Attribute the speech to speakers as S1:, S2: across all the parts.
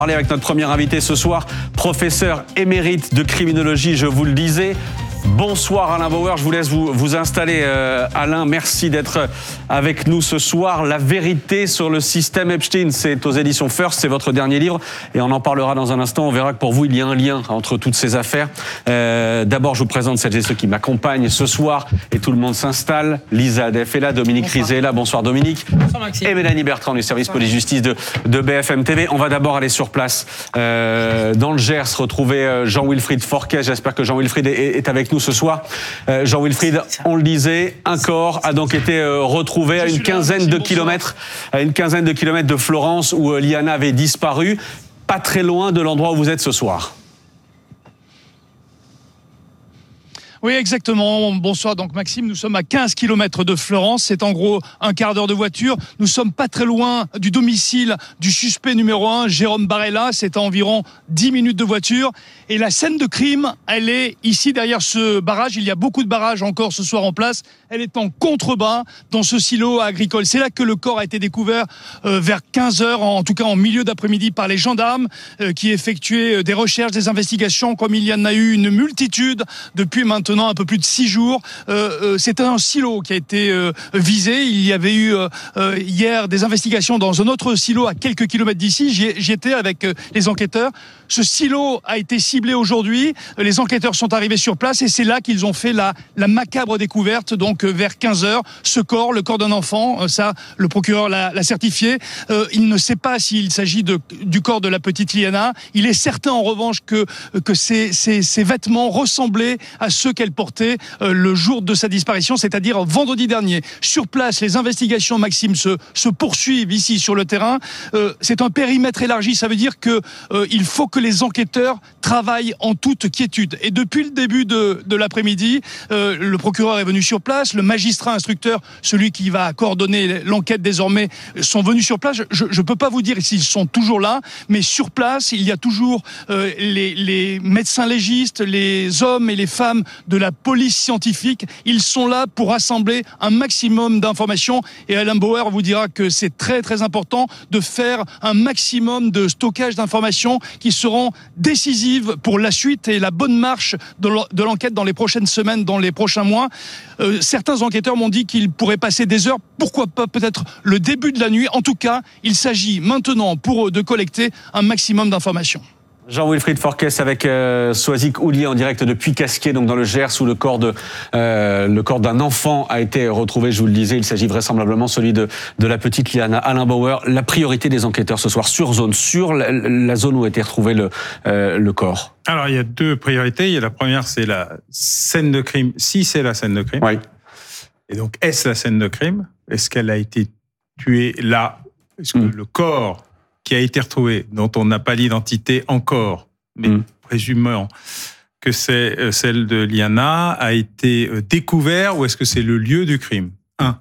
S1: Parler avec notre premier invité ce soir, professeur émérite de criminologie, je vous le disais. Bonsoir Alain Bauer, je vous laisse vous installer Alain, merci d'être avec nous ce soir. La vérité sur le système Epstein, c'est aux éditions First, c'est votre dernier livre et on en parlera dans un instant, on verra que pour vous il y a un lien entre toutes ces affaires. D'abord je vous présente celles et ceux qui m'accompagnent ce soir et tout le monde s'installe. Lisa Adef est là, Dominique Rizet est là, bonsoir Dominique.
S2: Bonsoir Maxime.
S1: Et Mélanie Bertrand du service police-justice de BFM TV. On va d'abord aller sur place dans le Gers, retrouver Jean-Wilfried Forquet, j'espère que Jean-Wilfried est avec nous ce soir. Jean-Wilfried, on le disait, un corps a donc été retrouvé à une quinzaine de kilomètres de Florence où Liana avait disparu, pas très loin de l'endroit où vous êtes ce soir.
S2: Oui, exactement. Bonsoir. Donc, Maxime, nous sommes à 15 km de Florence. C'est en gros un quart d'heure de voiture. Nous sommes pas très loin du domicile du suspect numéro 1, Jérôme Barella. C'est à environ 10 minutes de voiture. Et la scène de crime, elle est ici derrière ce barrage. Il y a beaucoup de barrages encore ce soir en place. Elle est en contrebas dans ce silo agricole. C'est là que le corps a été découvert vers 15 heures, en tout cas en milieu d'après-midi, par les gendarmes qui effectuaient des recherches, des investigations, comme il y en a eu une multitude depuis maintenant un peu plus de 6 jours. C'est un silo qui a été visé. Il y avait eu hier des investigations dans un autre silo à quelques kilomètres d'ici. J'y étais avec les enquêteurs. Ce silo a été ciblé aujourd'hui. Les enquêteurs sont arrivés sur place et c'est là qu'ils ont fait la macabre découverte. Donc vers 15 heures, ce corps, le corps d'un enfant, ça le procureur l'a certifié. Il ne sait pas s'il s'agit du corps de la petite Liana. Il est certain en revanche que ses vêtements ressemblaient à ceux qu'elle portait le jour de sa disparition, c'est-à-dire vendredi dernier. Sur place, les investigations, Maxime, se poursuivent ici sur le terrain. C'est un périmètre élargi, ça veut dire que il faut que les enquêteurs travaillent en toute quiétude. Et depuis le début de l'après-midi, le procureur est venu sur place, le magistrat instructeur, celui qui va coordonner l'enquête désormais, sont venus sur place. Je ne peux pas vous dire s'ils sont toujours là, mais sur place, il y a toujours les médecins légistes, les hommes et les femmes de la police scientifique. Ils sont là pour rassembler un maximum d'informations. Et Alain Bauer vous dira que c'est très très important de faire un maximum de stockage d'informations qui seront décisives pour la suite et la bonne marche de l'enquête dans les prochaines semaines, dans les prochains mois. Certains enquêteurs m'ont dit qu'ils pourraient passer des heures, pourquoi pas peut-être le début de la nuit. En tout cas, il s'agit maintenant pour eux de collecter un maximum d'informations.
S1: Jean-Wilfried Forquet avec Soazic Houlier en direct depuis Casquier, donc dans le Gers, où le corps d'un enfant a été retrouvé. Je vous le disais, il s'agit vraisemblablement celui de la petite Liana. Alain Bauer, la priorité des enquêteurs ce soir sur la zone où a été retrouvé le corps.
S3: Alors il y a deux priorités. La première, c'est la scène de crime. Si c'est la scène de crime.
S1: Oui.
S3: Et donc est-ce la scène de crime? Est-ce qu'elle a été tuée là? Est-ce que le corps qui a été retrouvé, dont on n'a pas l'identité encore, mais présumant que c'est celle de Liana, a été découvert, ou est-ce que c'est le lieu du crime? 1.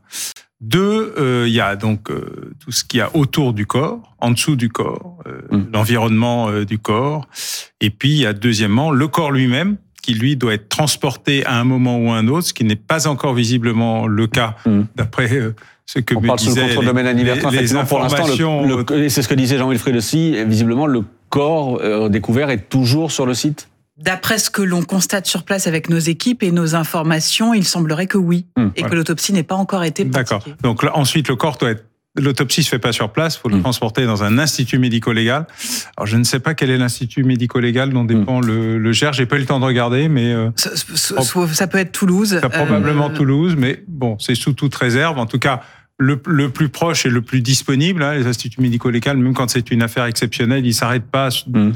S3: 2, il y a donc tout ce qu'il y a autour du corps, en dessous du corps, l'environnement du corps, et puis il y a deuxièmement le corps lui-même, qui lui doit être transporté à un moment ou à un autre, ce qui n'est pas encore visiblement le cas, d'après ce que
S1: on
S3: me
S1: parle sous le contrôle de Mélanie Bertrand. Pour l'instant, c'est ce que disait Jean-Wilfried aussi, visiblement le corps découvert est toujours sur le site.
S4: D'après ce que l'on constate sur place avec nos équipes et nos informations, il semblerait que oui, et que l'autopsie n'ait pas encore été pratiquée.
S3: D'accord. Donc là, ensuite, le corps doit être... L'autopsie se fait pas sur place, il faut le transporter dans un institut médico-légal. Alors je ne sais pas quel est l'institut médico-légal dont dépend le Gers, j'ai pas eu le temps de regarder, mais...
S4: Ça peut être Toulouse.
S3: C'est probablement Toulouse, mais bon, c'est sous toute réserve. En tout cas, le plus proche et le plus disponible, les instituts médico-légaux, même quand c'est une affaire exceptionnelle, ils s'arrêtent pas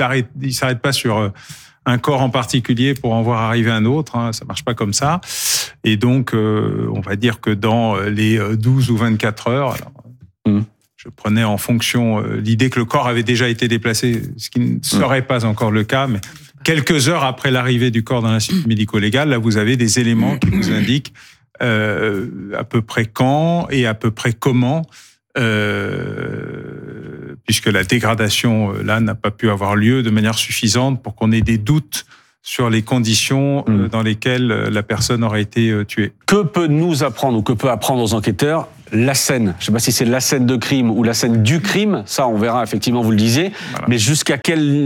S3: sur un corps en particulier pour en voir arriver un autre, ça marche pas comme ça. Et donc, on va dire que dans les 12 ou 24 heures, je prenais en fonction l'idée que le corps avait déjà été déplacé, ce qui ne serait pas encore le cas, mais quelques heures après l'arrivée du corps dans l'institut médico-légal, là, vous avez des éléments qui vous indiquent à peu près quand et à peu près comment, puisque la dégradation, là, n'a pas pu avoir lieu de manière suffisante pour qu'on ait des doutes sur les conditions dans lesquelles la personne aurait été tuée.
S1: Que peut nous apprendre, ou que peut apprendre aux enquêteurs la scène. Je ne sais pas si c'est la scène de crime ou la scène du crime. Ça, on verra effectivement, vous le disiez. Voilà. Mais jusqu'à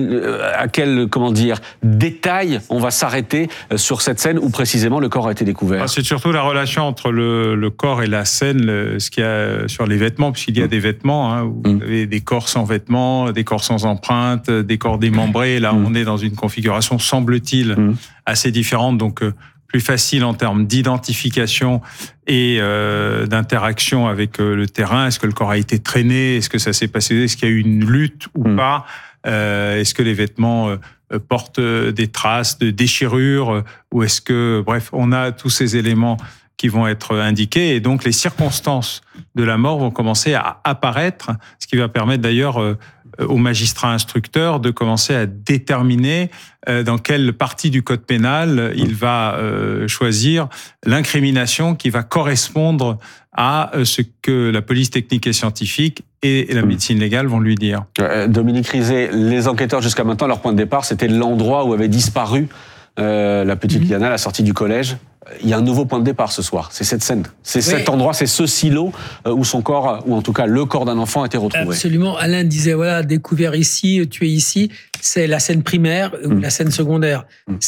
S1: quel comment dire, détail on va s'arrêter sur cette scène où précisément le corps a été découvert?
S3: C'est surtout la relation entre le corps et la scène, ce qu'il y a sur les vêtements, puisqu'il y a des vêtements, hein, où vous avez des corps sans vêtements, des corps sans empreinte, des corps démembrés. Là, on est dans une configuration, semble-t-il, assez différente. Donc, plus facile en termes d'identification et d'interaction avec le terrain. Est-ce que le corps a été traîné? Est-ce que ça s'est passé? Est-ce qu'il y a eu une lutte ou pas? Est-ce que les vêtements portent des traces de déchirure? Ou est-ce que, bref, on a tous ces éléments qui vont être indiqués et donc les circonstances de la mort vont commencer à apparaître, ce qui va permettre d'ailleurs au magistrat instructeur de commencer à déterminer dans quelle partie du code pénal il va choisir l'incrimination qui va correspondre à ce que la police technique et scientifique et la médecine légale vont lui dire.
S1: Dominique Rizet, les enquêteurs jusqu'à maintenant, leur point de départ, c'était l'endroit où avait disparu la petite Liana à la sortie du collège. Il y a un nouveau point de départ ce soir, c'est cette scène. C'est cet endroit, c'est ce silo où son corps, ou en tout cas le corps d'un enfant a été retrouvé.
S5: Absolument. Alain disait, voilà, découvert ici, tué ici. C'est la scène primaire ou la scène secondaire.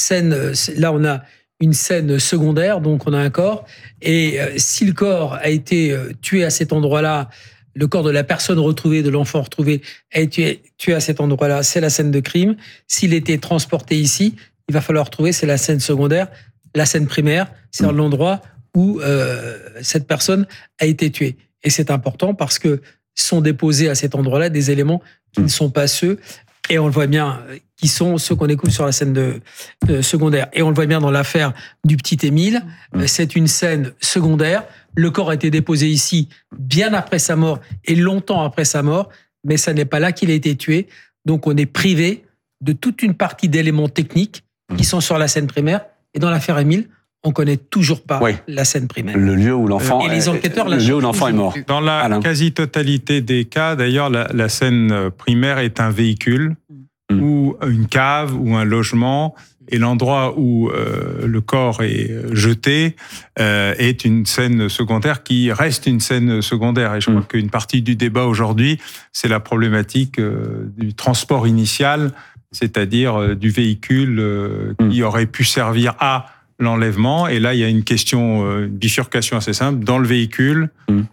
S5: Là, on a une scène secondaire, donc on a un corps. Et si le corps a été tué à cet endroit-là, le corps de la personne retrouvée, de l'enfant retrouvé, a été tué à cet endroit-là, c'est la scène de crime. S'il était transporté ici, il va falloir trouver, c'est la scène secondaire. La scène primaire, c'est l'endroit où cette personne a été tuée. Et c'est important parce que sont déposés à cet endroit-là des éléments qui ne sont pas ceux, et on le voit bien, qui sont ceux qu'on écoute sur la scène de secondaire. Et on le voit bien dans l'affaire du petit Émile, c'est une scène secondaire. Le corps a été déposé ici bien après sa mort et longtemps après sa mort, mais ça n'est pas là qu'il a été tué. Donc on est privé de toute une partie d'éléments techniques qui sont sur la scène primaire. Et dans l'affaire Émile, on connaît toujours pas la scène primaire.
S1: Le lieu où l'enfant,
S5: et les enquêteurs,
S1: le lieu où l'enfant est mort.
S3: Dans la quasi-totalité des cas, d'ailleurs, la scène primaire est un véhicule ou une cave ou un logement. Et l'endroit où le corps est jeté est une scène secondaire qui reste une scène secondaire. Et je crois qu'une partie du débat aujourd'hui, c'est la problématique du transport initial, c'est-à-dire du véhicule qui aurait pu servir à l'enlèvement. Et là, il y a une question, une bifurcation assez simple, dans le véhicule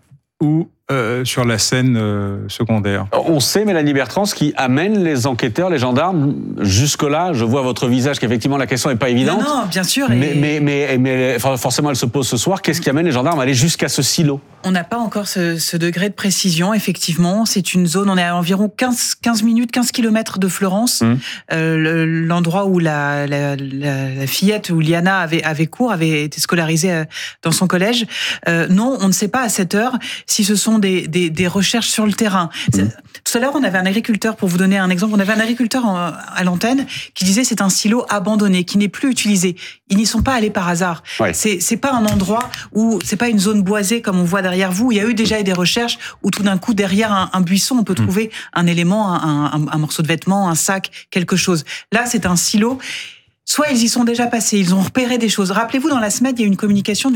S3: ou sur la scène secondaire.
S1: On sait, Mélanie Bertrand, ce qui amène les enquêteurs, les gendarmes, jusque-là. Je vois à votre visage qu'effectivement la question n'est pas évidente.
S4: Non, bien sûr.
S1: Mais forcément, elle se pose ce soir. Qu'est-ce qui amène les gendarmes à aller jusqu'à ce silo?
S4: On n'a pas encore ce degré de précision, effectivement. C'est une zone, on est à environ 15 minutes, 15 kilomètres de Florence. L'endroit où la fillette, où Liana avait cours, avait été scolarisée dans son collège. Non, on ne sait pas à cette heure si ce sont des recherches sur le terrain. Tout à l'heure, on avait un agriculteur, pour vous donner un exemple, on avait un agriculteur à l'antenne qui disait c'est un silo abandonné, qui n'est plus utilisé. Ils n'y sont pas allés par hasard. Ouais. C'est pas un endroit où, c'est pas une zone boisée comme on voit derrière vous. Il y a eu déjà des recherches où tout d'un coup, derrière un buisson, on peut trouver un élément, un morceau de vêtement, un sac, quelque chose. Là, c'est un silo. Soit ils y sont déjà passés, ils ont repéré des choses. Rappelez-vous, dans la semaine, il y a eu une communication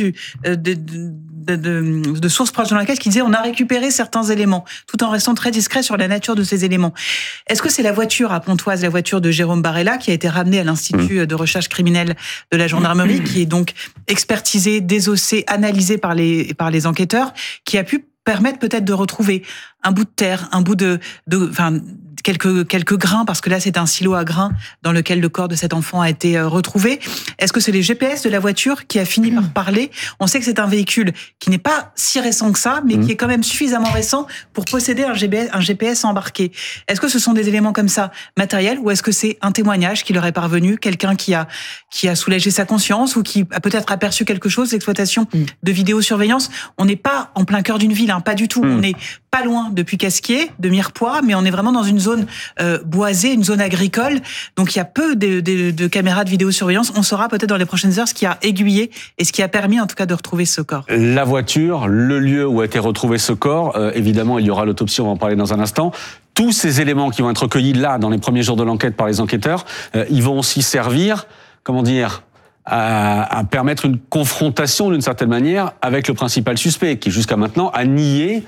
S4: de sources proches de l'enquête qui disait on a récupéré certains éléments, tout en restant très discret sur la nature de ces éléments. Est-ce que c'est la voiture à Pontoise, la voiture de Jérôme Barella, qui a été ramenée à l'Institut de recherche criminelle de la gendarmerie, qui est donc expertisée, désossée, analysée par les enquêteurs, qui a pu permettre peut-être de retrouver un bout de terre, un bout quelques grains, parce que là c'est un silo à grains dans lequel le corps de cet enfant a été retrouvé. Est-ce que c'est les GPS de la voiture qui a fini par parler? On sait que c'est un véhicule qui n'est pas si récent que ça, mais qui est quand même suffisamment récent pour posséder un GPS embarqué. Est-ce que ce sont des éléments comme ça matériels, ou est-ce que c'est un témoignage qui leur est parvenu, quelqu'un qui a soulagé sa conscience, ou qui a peut-être aperçu quelque chose, l'exploitation de vidéosurveillance? On n'est pas en plein cœur d'une ville, pas du tout. On n'est pas loin de Puy-Casquier, de Mirepoix, mais on est vraiment dans une zone boisée, une zone agricole. Donc il y a peu de caméras de vidéosurveillance. On saura peut-être dans les prochaines heures ce qui a aiguillé et ce qui a permis en tout cas de retrouver ce corps.
S1: La voiture, le lieu où a été retrouvé ce corps, évidemment il y aura l'autopsie, on va en parler dans un instant. Tous ces éléments qui vont être recueillis là, dans les premiers jours de l'enquête par les enquêteurs, ils vont aussi servir, comment dire, à permettre une confrontation d'une certaine manière avec le principal suspect, qui jusqu'à maintenant a nié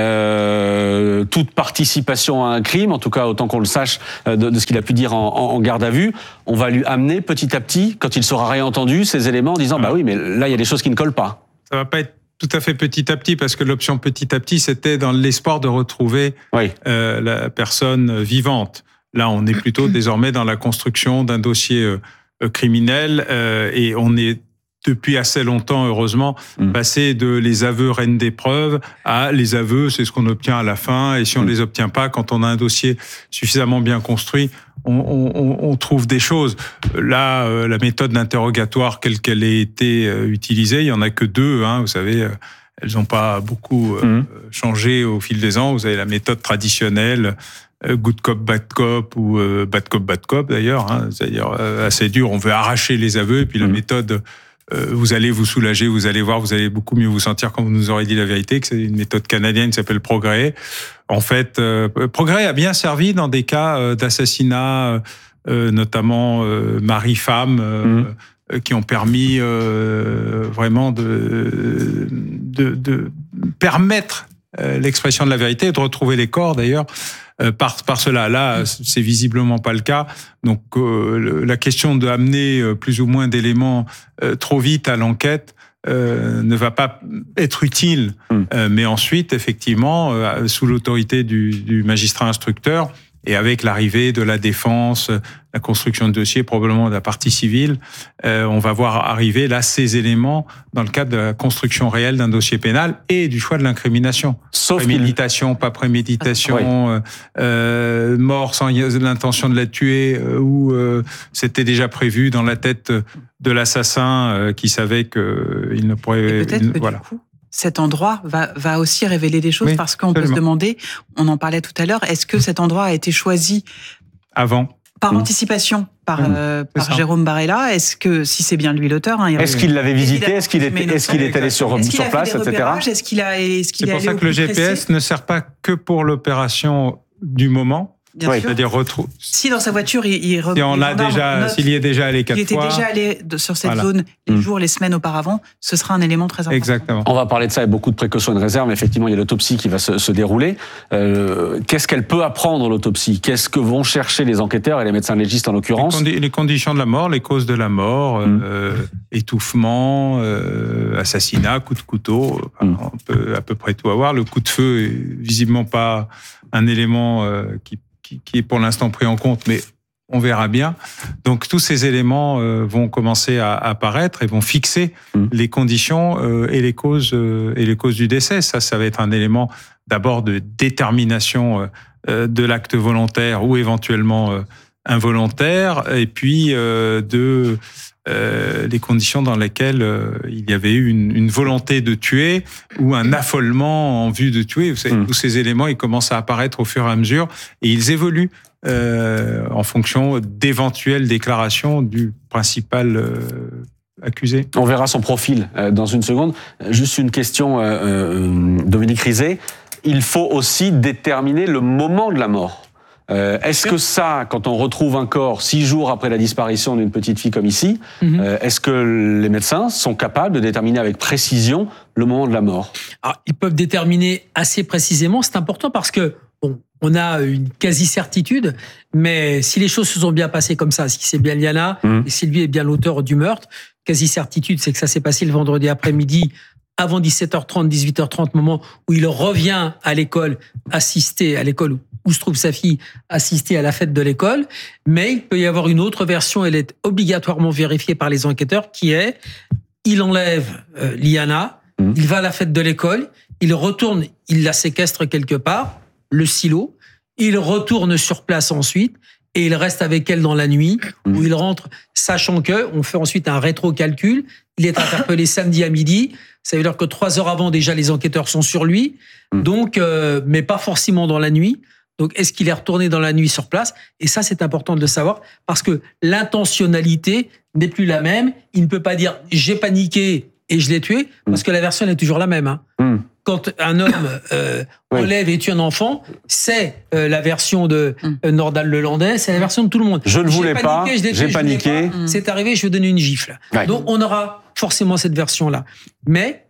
S1: toute participation à un crime, en tout cas autant qu'on le sache de ce qu'il a pu dire en garde à vue. On va lui amener petit à petit, quand il sera réentendu, ces éléments en disant bah oui, mais là il y a des choses qui ne collent pas.
S3: Ça va pas être tout à fait petit à petit, parce que l'option petit à petit, c'était dans l'espoir de retrouver la personne vivante. Là, on est plutôt désormais dans la construction d'un dossier criminel, et on est depuis assez longtemps, heureusement, passé de les aveux reine des preuves à les aveux, c'est ce qu'on obtient à la fin, et si on les obtient pas, quand on a un dossier suffisamment bien construit, on trouve des choses. Là, la méthode d'interrogatoire, quelle qu'elle ait été utilisée, il y en a que 2, hein, vous savez, elles n'ont pas beaucoup changé au fil des ans. Vous avez la méthode traditionnelle, good cop, bad cop, ou bad cop d'ailleurs, hein, c'est-à-dire assez dur, on veut arracher les aveux, et puis la méthode, vous allez vous soulager, vous allez voir, vous allez beaucoup mieux vous sentir quand vous nous aurez dit la vérité, que c'est une méthode canadienne qui s'appelle Progrès. En fait, Progrès a bien servi dans des cas d'assassinat, notamment mari-femme, qui ont permis vraiment de permettre l'expression de la vérité et de retrouver les corps d'ailleurs. Par cela, là, c'est visiblement pas le cas. Donc, la question d'amener plus ou moins d'éléments trop vite à l'enquête ne va pas être utile. Mais ensuite, effectivement, sous l'autorité du magistrat instructeur et avec l'arrivée de la défense, la construction de dossier, probablement de la partie civile, on va voir arriver là ces éléments dans le cadre de la construction réelle d'un dossier pénal et du choix de l'incrimination.
S1: Sauf
S3: préméditation, pas préméditation, mort sans l'intention de la tuer, ou c'était déjà prévu dans la tête de l'assassin qui savait qu'il ne pourrait...
S4: Et peut-être que du coup, cet endroit va aussi révéler des choses, parce qu'on peut se demander, on en parlait tout à l'heure, est-ce que cet endroit a été choisi
S3: avant,
S4: par anticipation, par Jérôme Barella? Est-ce que, si c'est bien lui l'auteur,
S1: est-ce qu'il l'avait visité? Est-ce qu'il est allé sur place, etc.
S4: C'est
S3: pour ça que le GPS ne sert pas que pour l'opération du moment. C'est-à-dire
S4: si dans sa voiture, s'il y
S3: est déjà allé 4 fois.
S4: Il était déjà allé sur cette zone les jours, les semaines auparavant, ce sera un élément très important.
S3: Exactement.
S1: On va parler de ça avec beaucoup de précautions et de réserve, mais effectivement, il y a l'autopsie qui va se dérouler. Qu'est-ce qu'elle peut apprendre, l'autopsie? Qu'est-ce que vont chercher les enquêteurs et les médecins légistes en l'occurrence?
S3: Les conditions de la mort, les causes de la mort, étouffement, assassinat, coup de couteau, on peut à peu près tout avoir. Le coup de feu est visiblement pas un élément qui est pour l'instant pris en compte, mais on verra bien. Donc tous ces éléments vont commencer à apparaître et vont fixer les conditions et les causes du décès. Ça va être un élément d'abord de détermination de l'acte volontaire ou éventuellement involontaire, et puis les conditions dans lesquelles il y avait eu une volonté de tuer ou un affolement en vue de tuer. Vous savez, tous ces éléments, ils commencent à apparaître au fur et à mesure, et ils évoluent en fonction d'éventuelles déclarations du principal accusé.
S1: On verra son profil dans une seconde. Juste une question, Dominique Rizet. Il faut aussi déterminer le moment de la mort. Est-ce que ça, quand on retrouve un corps 6 jours après la disparition d'une petite fille comme ici, est-ce que les médecins sont capables de déterminer avec précision le moment de la mort?
S5: Alors, ils peuvent déterminer assez précisément. C'est important parce que on a une quasi-certitude, mais si les choses se sont bien passées comme ça, si c'est bien Liana et si lui est bien l'auteur du meurtre, quasi-certitude, c'est que ça s'est passé le vendredi après-midi, avant 17h30, 18h30, moment où il revient à l'école, assister à l'école où se trouve sa fille, assister à la fête de l'école. Mais il peut y avoir une autre version, elle est obligatoirement vérifiée par les enquêteurs, qui est, il enlève Liana, il va à la fête de l'école, il retourne, il la séquestre quelque part, le silo, il retourne sur place ensuite, et il reste avec elle dans la nuit, où il rentre, sachant que, on fait ensuite un rétro-calcul, il est interpellé samedi à midi, ça veut dire que 3 heures avant, déjà, les enquêteurs sont sur lui, donc, mais pas forcément dans la nuit. Donc, est-ce qu'il est retourné dans la nuit sur place? Et ça, c'est important de le savoir, parce que l'intentionnalité n'est plus la même. Il ne peut pas dire « j'ai paniqué et je l'ai tué », parce que la version elle est toujours la même. quand un homme enlève et tue un enfant, c'est la version de Nordal-Lelandais, c'est la version de tout le monde.
S1: Je ne voulais pas, j'ai paniqué.
S5: C'est arrivé, je vais donner une gifle.
S1: Ouais.
S5: Donc on aura forcément cette version-là. Mais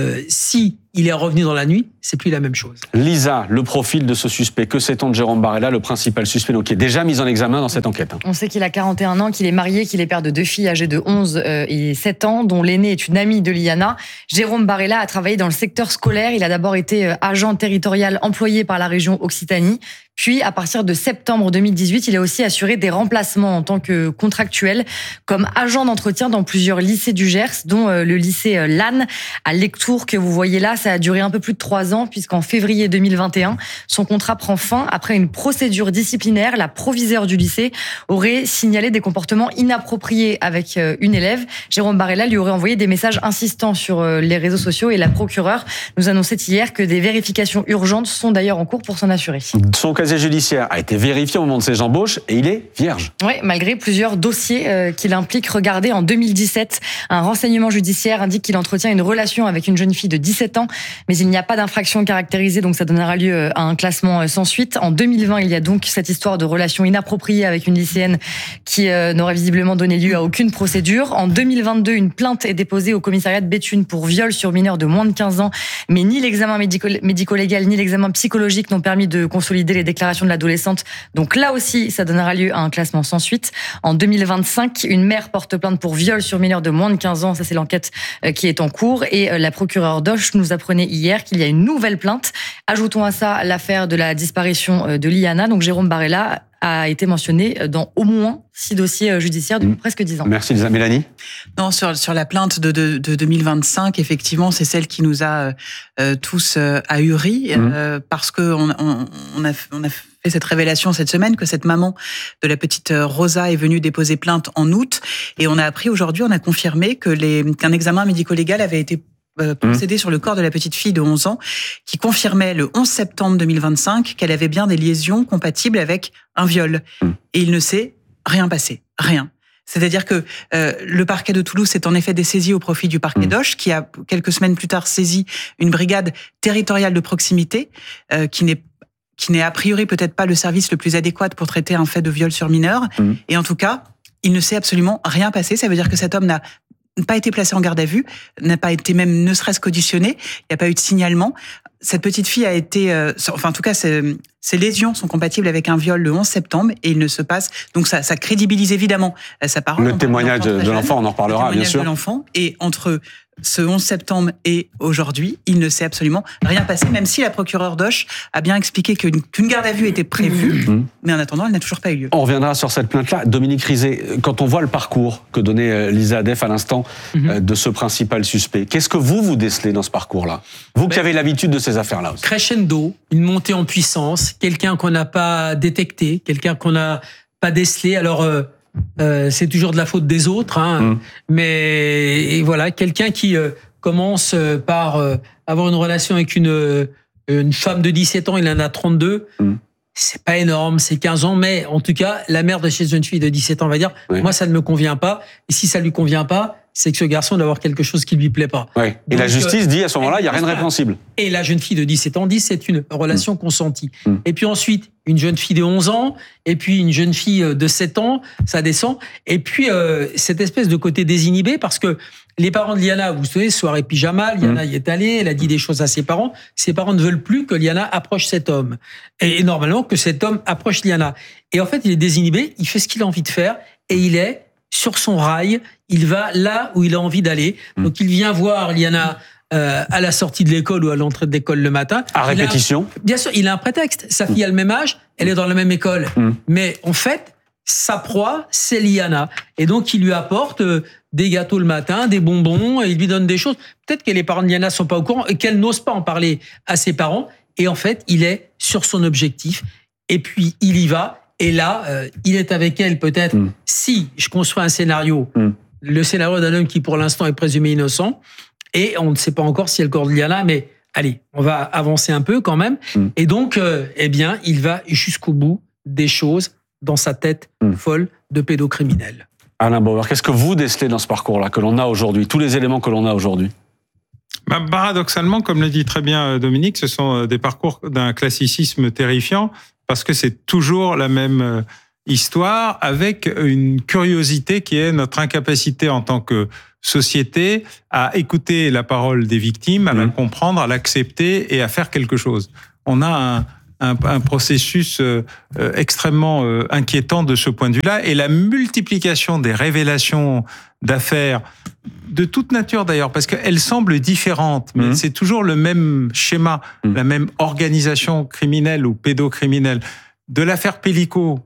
S5: si il est revenu dans la nuit, c'est plus la même chose.
S1: Lisa, le profil de ce suspect, que sait-on de Jérôme Barella, le principal suspect, donc qui est déjà mis en examen dans cette enquête?
S6: On sait qu'il a 41 ans, qu'il est marié, qu'il est père de 2 filles âgées de 11 et 7 ans, dont l'aînée est une amie de Liana. Jérôme Barella a travaillé dans le secteur scolaire. Il a d'abord été agent territorial employé par la région Occitanie. Puis, à partir de septembre 2018, il a aussi assuré des remplacements en tant que contractuel, comme agent d'entretien dans plusieurs lycées du Gers, dont le lycée Lannes à Lectoure, que vous voyez là. Ça a duré un peu plus de 3 ans, puisqu'en février 2021, son contrat prend fin après une procédure disciplinaire. La proviseure du lycée aurait signalé des comportements inappropriés avec une élève. Jérôme Barella lui aurait envoyé des messages insistants sur les réseaux sociaux et la procureure nous annonçait hier que des vérifications urgentes sont d'ailleurs en cours pour s'en assurer.
S1: Son casier judiciaire a été vérifié au moment de ses embauches et il est vierge.
S6: Oui, malgré plusieurs dossiers qui l'impliquent. Regardez, en 2017, un renseignement judiciaire indique qu'il entretient une relation avec une jeune fille de 17 ans, mais il n'y a pas d'infraction caractérisée, donc ça donnera lieu à un classement sans suite. En 2020, il y a donc cette histoire de relation inappropriée avec une lycéenne qui n'aurait visiblement donné lieu à aucune procédure. En 2022, une plainte est déposée au commissariat de Béthune pour viol sur mineur de moins de 15 ans, mais ni l'examen médico-légal ni l'examen psychologique n'ont permis de consolider les déclarations de l'adolescente. Donc là aussi, ça donnera lieu à un classement sans suite. En 2025, une mère porte plainte pour viol sur mineur de moins de 15 ans. Ça, c'est l'enquête qui est en cours. Et la procureure d'Auch nous apprenait hier qu'il y a une nouvelle plainte. Ajoutons à ça l'affaire de la disparition de Liana. Donc Jérôme Barella a été mentionné dans au moins 6 dossiers judiciaires depuis presque 10 ans.
S1: Merci Lisa. Mélanie?
S4: Non, sur la plainte de 2025, effectivement, c'est celle qui nous a tous ahuris, parce que on a fait cette révélation cette semaine que cette maman de la petite Rosa est venue déposer plainte en août, et on a appris aujourd'hui, on a confirmé qu'un examen médico-légal avait été procédé sur le corps de la petite fille de 11 ans, qui confirmait le 11 septembre 2025 qu'elle avait bien des lésions compatibles avec un viol. Et il ne s'est rien passé. Rien. C'est-à-dire que le parquet de Toulouse s'est en effet dessaisi au profit du parquet d'Auch, qui a quelques semaines plus tard saisi une brigade territoriale de proximité, qui n'est a priori peut-être pas le service le plus adéquat pour traiter un fait de viol sur mineur. Et en tout cas, il ne s'est absolument rien passé. Ça veut dire que cet homme n'a pas été placé en garde à vue, n'a pas été même ne serait-ce qu'auditionné, il n'y a pas eu de signalement. Cette petite fille a été, enfin en tout cas, ses lésions sont compatibles avec un viol le 11 septembre et il ne se passe, donc ça crédibilise évidemment sa parole.
S1: Le témoignage de l'enfant, on en reparlera bien sûr.
S4: Le témoignage de l'enfant, et entre ce 11 septembre et aujourd'hui, il ne s'est absolument rien passé, même si la procureure d'Auch a bien expliqué qu'une garde à vue était prévue, mais en attendant, elle n'a toujours pas eu lieu.
S1: On reviendra sur cette plainte-là. Dominique Rizet, quand on voit le parcours que donnait Lisa Adef à l'instant de ce principal suspect, qu'est-ce que vous décelez dans ce parcours-là? Vous qui avez l'habitude de ces affaires-là aussi.
S5: Crescendo, une montée en puissance, quelqu'un qu'on n'a pas détecté, quelqu'un qu'on n'a pas décelé. Alors, c'est toujours de la faute des autres, mais voilà, quelqu'un qui commence par avoir une relation avec une femme de 17 ans, il en a 32. C'est pas énorme, c'est 15 ans, mais en tout cas, la mère de cette jeune fille de 17 ans va dire, moi, ça ne me convient pas. Et si ça lui convient pas, c'est que ce garçon doit avoir quelque chose qui lui plaît pas.
S1: Ouais. Et donc, la justice dit à ce moment-là, il n'y a rien de répréhensible.
S5: Et la jeune fille de 17 ans dit, c'est une relation consentie. Et puis ensuite, une jeune fille de 11 ans, et puis une jeune fille de 7 ans, ça descend. Et puis, cette espèce de côté désinhibé, parce que les parents de Liana, vous savez, soirée pyjama, Liana y est allée, elle a dit des choses à ses parents. Ses parents ne veulent plus que Liana approche cet homme. Et normalement, que cet homme approche Liana. Et en fait, il est désinhibé, il fait ce qu'il a envie de faire, et il est sur son rail, il va là où il a envie d'aller. Donc, il vient voir Liana à la sortie de l'école ou à l'entrée de l'école le matin.
S1: À répétition.
S5: Bien sûr, il a un prétexte. Sa fille a le même âge, elle est dans la même école. Mais en fait, sa proie, c'est Liana. Et donc, il lui apporte des gâteaux le matin, des bonbons, et il lui donne des choses. Peut-être que les parents de Liana sont pas au courant et qu'elle n'ose pas en parler à ses parents. Et en fait, il est sur son objectif. Et puis, il y va. Et là, il est avec elle peut-être. Si je construis un scénario, le scénario d'un homme qui, pour l'instant, est présumé innocent, et on ne sait pas encore si elle corde Liana, mais allez, on va avancer un peu quand même. Et donc, eh bien, il va jusqu'au bout des choses dans sa tête folle de pédocriminel.
S1: Alain Bauer, qu'est-ce que vous décelez dans ce parcours-là que l'on a aujourd'hui, tous les éléments que l'on a aujourd'hui?
S3: Paradoxalement, comme le dit très bien Dominique, ce sont des parcours d'un classicisme terrifiant parce que c'est toujours la même histoire avec une curiosité qui est notre incapacité en tant que société à écouter la parole des victimes, à la comprendre, à l'accepter et à faire quelque chose. On a un processus extrêmement inquiétant de ce point de vue-là, et la multiplication des révélations d'affaires de toute nature d'ailleurs, parce qu'elles semblent différentes, mais c'est toujours le même schéma, la même organisation criminelle ou pédocriminelle. De l'affaire Pellico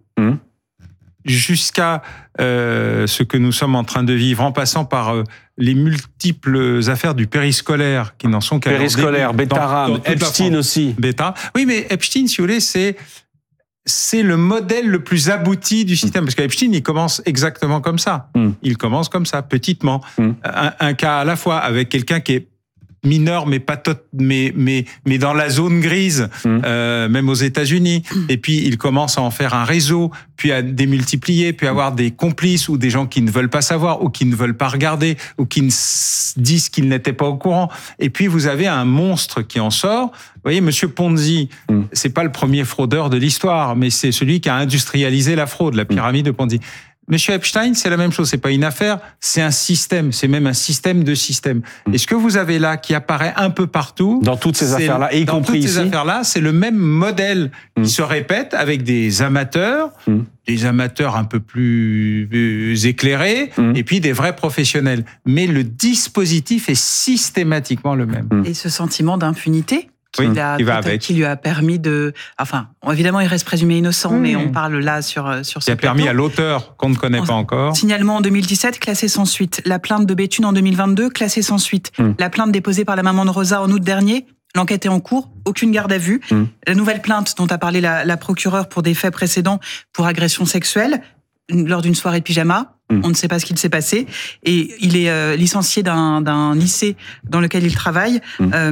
S3: jusqu'à ce que nous sommes en train de vivre, en passant par les multiples affaires du périscolaire qui n'en sont qu'à
S1: périscolaire, Betaram, Epstein aussi.
S3: Oui, mais Epstein, si vous voulez, c'est le modèle le plus abouti du système. Parce qu'Epstein, il commence exactement comme ça. Il commence comme ça, petitement. Un cas à la fois, avec quelqu'un qui est mineur, mais pas mais dans la zone grise, même aux États-Unis. Et puis, il commence à en faire un réseau, puis à démultiplier, puis à avoir des complices ou des gens qui ne veulent pas savoir, ou qui ne veulent pas regarder, ou qui disent qu'ils n'étaient pas au courant. Et puis, vous avez un monstre qui en sort. Vous voyez, Monsieur Ponzi, c'est pas le premier fraudeur de l'histoire, mais c'est celui qui a industrialisé la fraude, la pyramide de Ponzi. Monsieur Epstein, c'est la même chose. C'est pas une affaire, c'est un système. C'est même un système de système. Et ce que vous avez là, qui apparaît un peu partout,
S1: dans toutes ces affaires-là, et y compris ici,
S3: dans toutes ces affaires-là, c'est le même modèle qui se répète avec des amateurs un peu plus éclairés, et puis des vrais professionnels. Mais le dispositif est systématiquement le même.
S4: Et ce sentiment d'impunité qui lui a permis de... Enfin, évidemment, il reste présumé innocent, mais on parle là sur ce
S3: qui a permis à l'auteur, qu'on ne connaît pas encore...
S4: Signalement en 2017, classé sans suite. La plainte de Béthune en 2022, classée sans suite. La plainte déposée par la maman de Rosa en août dernier, l'enquête est en cours, aucune garde à vue. La nouvelle plainte dont a parlé la procureure pour des faits précédents pour agression sexuelle, lors d'une soirée de pyjama. On ne sait pas ce qu'il s'est passé. Et il est licencié d'un lycée dans lequel il travaille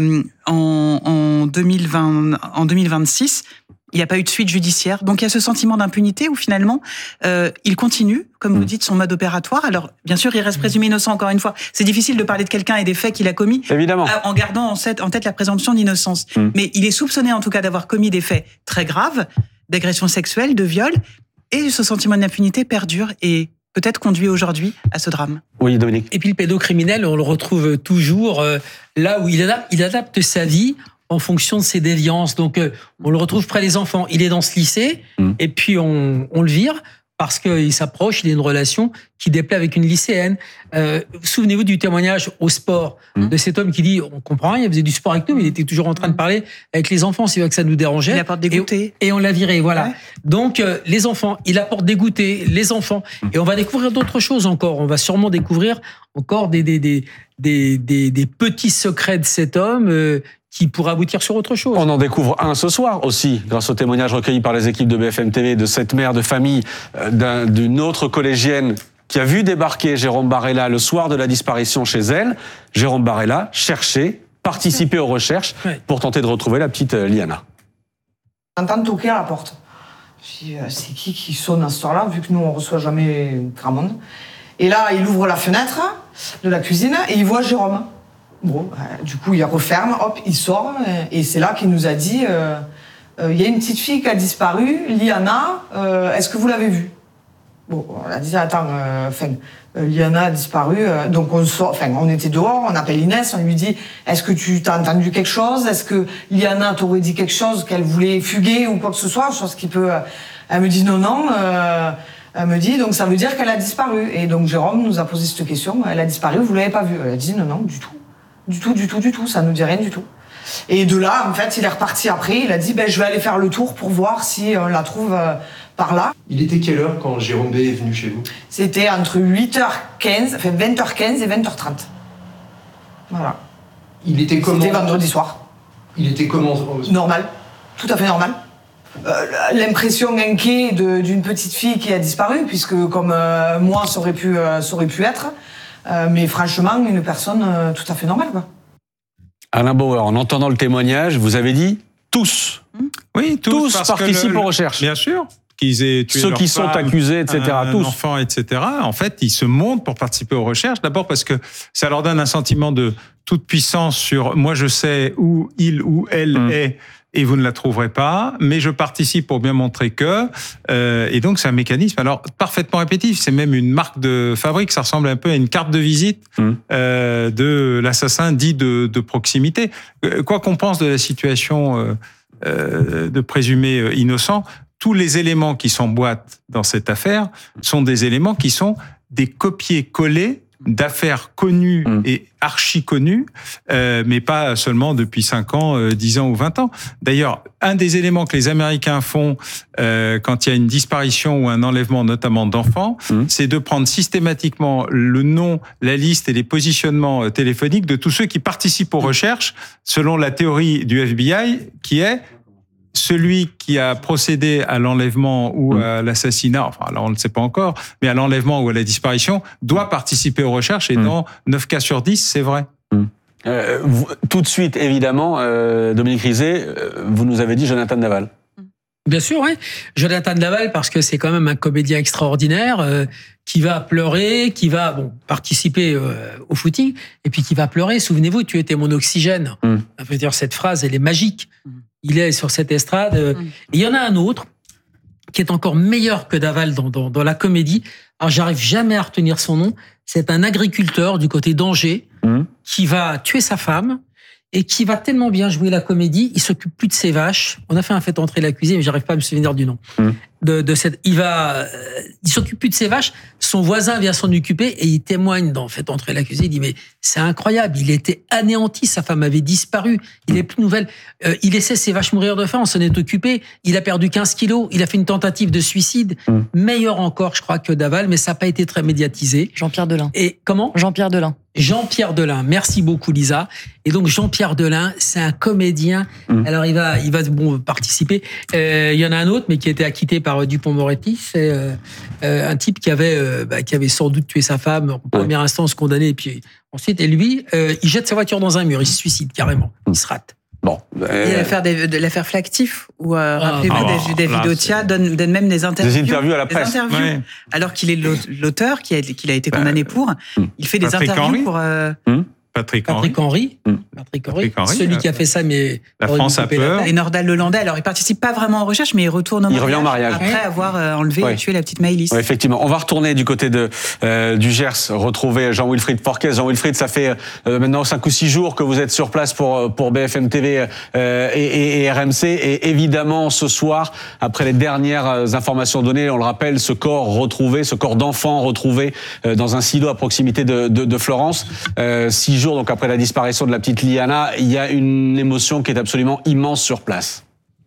S4: en 2026. Il n'y a pas eu de suite judiciaire. Donc il y a ce sentiment d'impunité où finalement, il continue, comme vous dites, son mode opératoire. Alors bien sûr, il reste présumé innocent encore une fois. C'est difficile de parler de quelqu'un et des faits qu'il a commis,
S1: évidemment,
S4: en gardant en tête la présomption d'innocence. Mais il est soupçonné en tout cas d'avoir commis des faits très graves, d'agression sexuelle, de viol. Et ce sentiment d'impunité perdure et peut-être conduit aujourd'hui à ce drame.
S1: Oui, Dominique.
S5: Et puis le pédocriminel, on le retrouve toujours là où il adapte sa vie en fonction de ses déviances. Donc on le retrouve près des enfants. Il est dans ce lycée et puis on le vire parce qu'il s'approche, il a une relation qui déplaît avec une lycéenne. Souvenez-vous du témoignage au sport de cet homme qui dit, on comprend rien, il faisait du sport avec nous, mais il était toujours en train de parler avec les enfants, c'est vrai que ça nous dérangeait.
S4: Il apporte des goûters.
S5: Et on l'a viré, voilà.
S4: Ouais.
S5: Donc, les enfants, il apporte des goûters, les enfants. Et on va découvrir d'autres choses encore. On va sûrement découvrir encore des petits secrets de cet homme qui pourrait aboutir sur autre chose.
S1: On en découvre un ce soir aussi, grâce au témoignage recueilli par les équipes de BFM TV de cette mère de famille, d'une autre collégienne qui a vu débarquer Jérôme Barella le soir de la disparition chez elle. Jérôme Barella cherchait, participait aux recherches pour tenter de retrouver la petite Liana.
S7: J'entends toquer à la porte. Je dis, c'est qui sonne à ce soir-là, vu que nous, on reçoit jamais grand monde. Et là, il ouvre la fenêtre de la cuisine et il voit Jérôme. Bon, du coup, il referme, hop, il sort. Et c'est là qu'il nous a dit, il y a une petite fille qui a disparu, Liana, est-ce que vous l'avez vue? Bon, on a dit, attends, Liana a disparu, donc on sort, on était dehors, on appelle Inès, on lui dit, est-ce que tu t'as entendu quelque chose? Est-ce que Liana t'aurait dit quelque chose, qu'elle voulait fuguer ou quoi que ce soit? Chose qui peut, elle me dit non, elle me dit, donc ça veut dire qu'elle a disparu. Et donc Jérôme nous a posé cette question, elle a disparu, vous l'avez pas vue? Elle a dit non, du tout. Du tout, ça nous dit rien du tout. Et de là, en fait, il est reparti après, il a dit, je vais aller faire le tour pour voir si on la trouve par là.
S8: Il était quelle heure quand Jérôme B est venu chez vous?
S7: C'était entre 8h15, 20h15 et 20h30. Voilà.
S8: Il était comment?
S7: C'était vendredi soir.
S8: Il était comment?
S7: Normal, tout à fait normal. L'impression inquiète d'une petite fille qui a disparu, puisque comme moi, ça aurait pu être. Mais franchement, une personne tout à fait normale, quoi.
S1: Alain Bauer, en entendant le témoignage, vous avez dit tous.
S3: Oui,
S1: tous participent aux recherches.
S3: Bien sûr. qu'ils aient tué
S1: Ceux
S3: leur
S1: qui sont
S3: femme,
S1: accusés, etc.,
S3: un
S1: tous.
S3: enfant, etc. En fait, ils se montent pour participer aux recherches. D'abord parce que ça leur donne un sentiment de toute puissance sur moi, je sais où il ou elle est. Et vous ne la trouverez pas, mais je participe pour bien montrer que. Et donc, c'est un mécanisme, alors, parfaitement répétitif. C'est même une marque de fabrique. Ça ressemble un peu à une carte de visite de l'assassin dit de proximité. Quoi qu'on pense de la situation de présumé innocent, tous les éléments qui s'emboîtent dans cette affaire sont des éléments qui sont des copier-coller d'affaires connues et archi-connues, mais pas seulement depuis 5 ans, 10 ans ou 20 ans. D'ailleurs, un des éléments que les Américains font quand il y a une disparition ou un enlèvement, notamment d'enfants, c'est de prendre systématiquement le nom, la liste et les positionnements téléphoniques de tous ceux qui participent aux recherches, selon la théorie du FBI, qui est celui qui a procédé à l'enlèvement ou à l'assassinat, enfin là on ne le sait pas encore, mais à l'enlèvement ou à la disparition, doit participer aux recherches et dans 9 cas sur 10, c'est vrai.
S1: Tout de suite, évidemment, Dominique Rizet, vous nous avez dit Jonathan Daval.
S5: Bien sûr, oui. Jonathan Daval, parce que c'est quand même un comédien extraordinaire qui va pleurer, qui va participer au footing, et puis qui va pleurer. Souvenez-vous, tu étais mon oxygène. Ça veut dire, cette phrase, elle est magique. Il est sur cette estrade. Et il y en a un autre qui est encore meilleur que Daval dans la comédie. Alors, j'arrive jamais à retenir son nom. C'est un agriculteur du côté d'Angers qui va tuer sa femme et qui va tellement bien jouer la comédie, il s'occupe plus de ses vaches. On a fait un fait entrer la cuisine, mais j'arrive pas à me souvenir du nom. Il s'occupe plus de ses vaches. Son voisin vient s'en occuper et il témoigne dans fait entrer la cuisine. Il dit mais c'est incroyable, il était anéanti, sa femme avait disparu, il est plus nouvelle. Il laissait ses vaches mourir de faim, on s'en est occupé. Il a perdu 15 kilos, il a fait une tentative de suicide, meilleur encore, je crois, que Daval, mais ça n'a pas été très médiatisé.
S6: Jean-Pierre Delin.
S5: Et comment ?
S6: Jean-Pierre Delin.
S5: Jean-Pierre Delin, merci beaucoup Lisa. Et donc Jean-Pierre Delin, c'est un comédien. Alors il va participer. Il y en a un autre, mais qui a été acquitté par Dupond-Moretti. C'est un type qui avait sans doute tué sa femme en première instance, condamné, et puis ensuite, et lui, il jette sa voiture dans un mur, il se suicide carrément, il se rate.
S1: Bon.
S4: Et l'affaire Flactif, où rappelez-vous, David Otia donne même des interviews.
S1: Des interviews à la presse.
S4: Ouais. Alors qu'il est l'auteur, qu'il a été condamné pour. Il fait des interviews pour.
S3: Patrick Henry,
S5: celui qui a fait ça, mais
S3: la France a peur.
S4: Et Nordal Lelandais, alors il participe pas vraiment aux recherches, mais il retourne au mariage.
S1: Il revient au mariage.
S4: Après avoir enlevé et tué la petite Maëlys.
S1: Oui, effectivement. On va retourner du côté du Gers, retrouver Jean-Wilfried Porquès. Jean-Wilfried, ça fait maintenant 5 ou 6 jours que vous êtes sur place pour BFM TV et RMC. Et évidemment, ce soir, après les dernières informations données, on le rappelle, ce corps d'enfant retrouvé dans un silo à proximité de Florence. 6 jours donc après la disparition de la petite Liana, il y a une émotion qui est absolument immense sur place.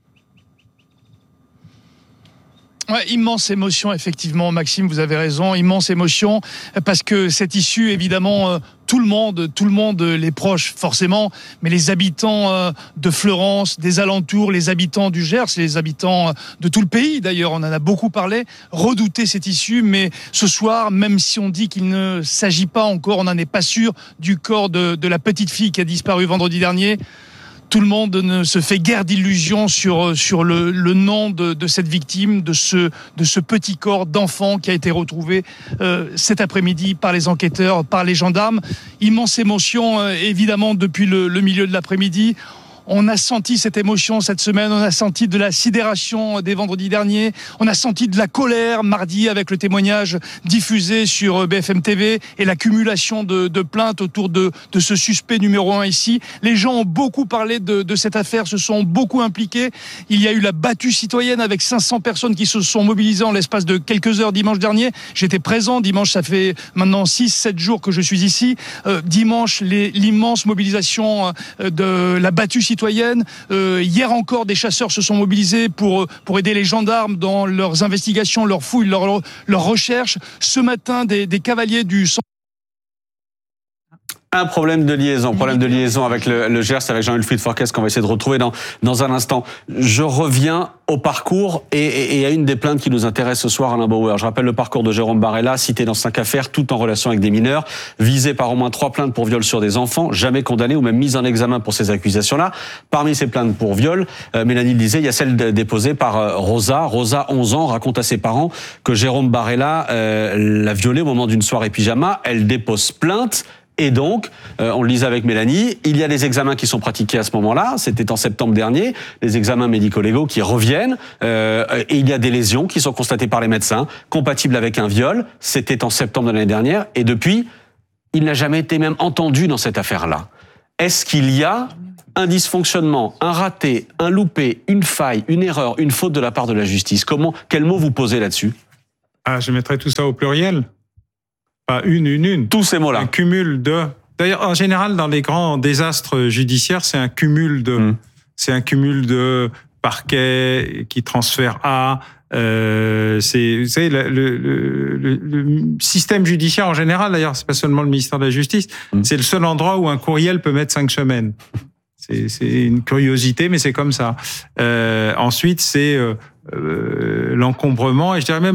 S2: Ouais, immense émotion, effectivement, Maxime, vous avez raison, immense émotion, parce que cette issue, évidemment, tout le monde, les proches, forcément, mais les habitants de Fleurance, des alentours, les habitants du Gers, les habitants de tout le pays, d'ailleurs, on en a beaucoup parlé, redoutaient cette issue, mais ce soir, même si on dit qu'il ne s'agit pas encore, on n'en est pas sûr, du corps de la petite fille qui a disparu vendredi dernier, tout le monde ne se fait guère d'illusions sur le nom de cette victime, de ce petit corps d'enfant qui a été retrouvé cet après-midi par les enquêteurs, par les gendarmes. Immense émotion, évidemment, depuis le milieu de l'après-midi. On a senti cette émotion cette semaine, on a senti de la sidération des vendredis derniers, on a senti de la colère mardi avec le témoignage diffusé sur BFM TV et l'accumulation de plaintes autour de ce suspect numéro 1 ici. Les gens ont beaucoup parlé de cette affaire, se sont beaucoup impliqués. Il y a eu la battue citoyenne avec 500 personnes qui se sont mobilisées en l'espace de quelques heures dimanche dernier. J'étais présent dimanche, ça fait maintenant 6-7 jours que je suis ici. Dimanche, l'immense mobilisation de la battue citoyenne. Hier encore, des chasseurs se sont mobilisés pour aider les gendarmes dans leurs investigations, leurs fouilles, leurs recherches. Ce matin, des cavaliers du
S1: Un problème de liaison avec le Gers, avec Jean-Wilfried Forquès qu'on va essayer de retrouver dans un instant. Je reviens au parcours et à une des plaintes qui nous intéresse ce soir, Alain Bauer. Je rappelle le parcours de Jérôme Barella, cité dans 5 affaires, tout en relation avec des mineurs, visé par au moins 3 plaintes pour viol sur des enfants, jamais condamné ou même mis en examen pour ces accusations-là. Parmi ces plaintes pour viol, Mélanie le disait, il y a celle déposée par Rosa. Rosa, 11 ans, raconte à ses parents que Jérôme Barella l'a violée au moment d'une soirée pyjama. Elle dépose plainte. Et donc, on le lisait avec Mélanie, il y a des examens qui sont pratiqués à ce moment-là, c'était en septembre dernier, les examens médico-légaux qui reviennent, et il y a des lésions qui sont constatées par les médecins, compatibles avec un viol, c'était en septembre de l'année dernière, et depuis, il n'a jamais été même entendu dans cette affaire-là. Est-ce qu'il y a un dysfonctionnement, un raté, un loupé, une faille, une erreur, une faute de la part de la justice? Quel mot vous posez là-dessus?
S3: Je mettrais tout ça au pluriel. Pas une.
S1: Tous ces mots-là.
S3: Un cumul de. D'ailleurs, en général, dans les grands désastres judiciaires, c'est un cumul de. C'est un cumul de parquet qui transfère à. Vous savez, le système judiciaire en général, d'ailleurs, c'est pas seulement le ministère de la Justice, c'est le seul endroit où un courriel peut mettre 5 semaines. C'est une curiosité, mais c'est comme ça. Ensuite, c'est l'encombrement, et je dirais même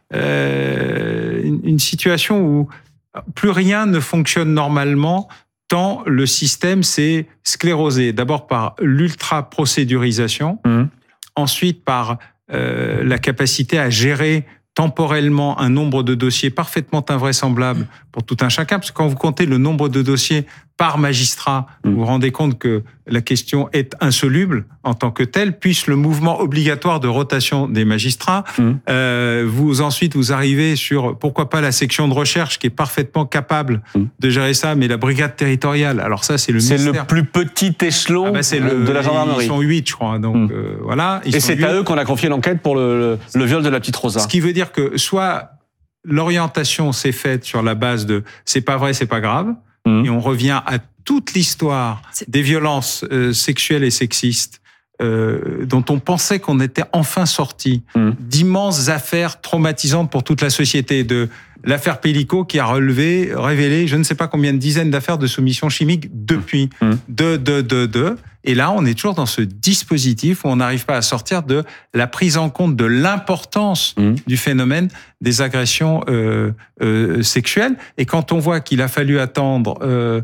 S3: une situation où plus rien ne fonctionne normalement tant le système s'est sclérosé. D'abord par l'ultra-procédurisation, ensuite par la capacité à gérer temporellement un nombre de dossiers parfaitement invraisemblable pour tout un chacun, parce que quand vous comptez le nombre de dossiers par magistrat, vous vous rendez compte que la question est insoluble en tant que telle, puisse le mouvement obligatoire de rotation des magistrats. Ensuite, vous arrivez sur, pourquoi pas, la section de recherche qui est parfaitement capable de gérer ça, mais la brigade territoriale, alors ça, c'est le ministère.
S1: C'est le plus petit échelon de la gendarmerie.
S3: Ils sont 8, je crois. Donc, voilà.
S1: Et c'est 8. À eux qu'on a confié l'enquête pour le viol de la petite Rosa.
S3: Ce qui veut dire que soit l'orientation s'est faite sur la base de c'est pas vrai, c'est pas grave, et on revient à toute l'histoire des violences sexuelles et sexistes dont on pensait qu'on était enfin sorti, d'immenses affaires traumatisantes pour toute la société, de l'affaire Pellico qui a révélé je ne sais pas combien de dizaines d'affaires de soumission chimique depuis. Et là, on est toujours dans ce dispositif où on n'arrive pas à sortir de la prise en compte de l'importance du phénomène des agressions sexuelles. Et quand on voit qu'il a fallu attendre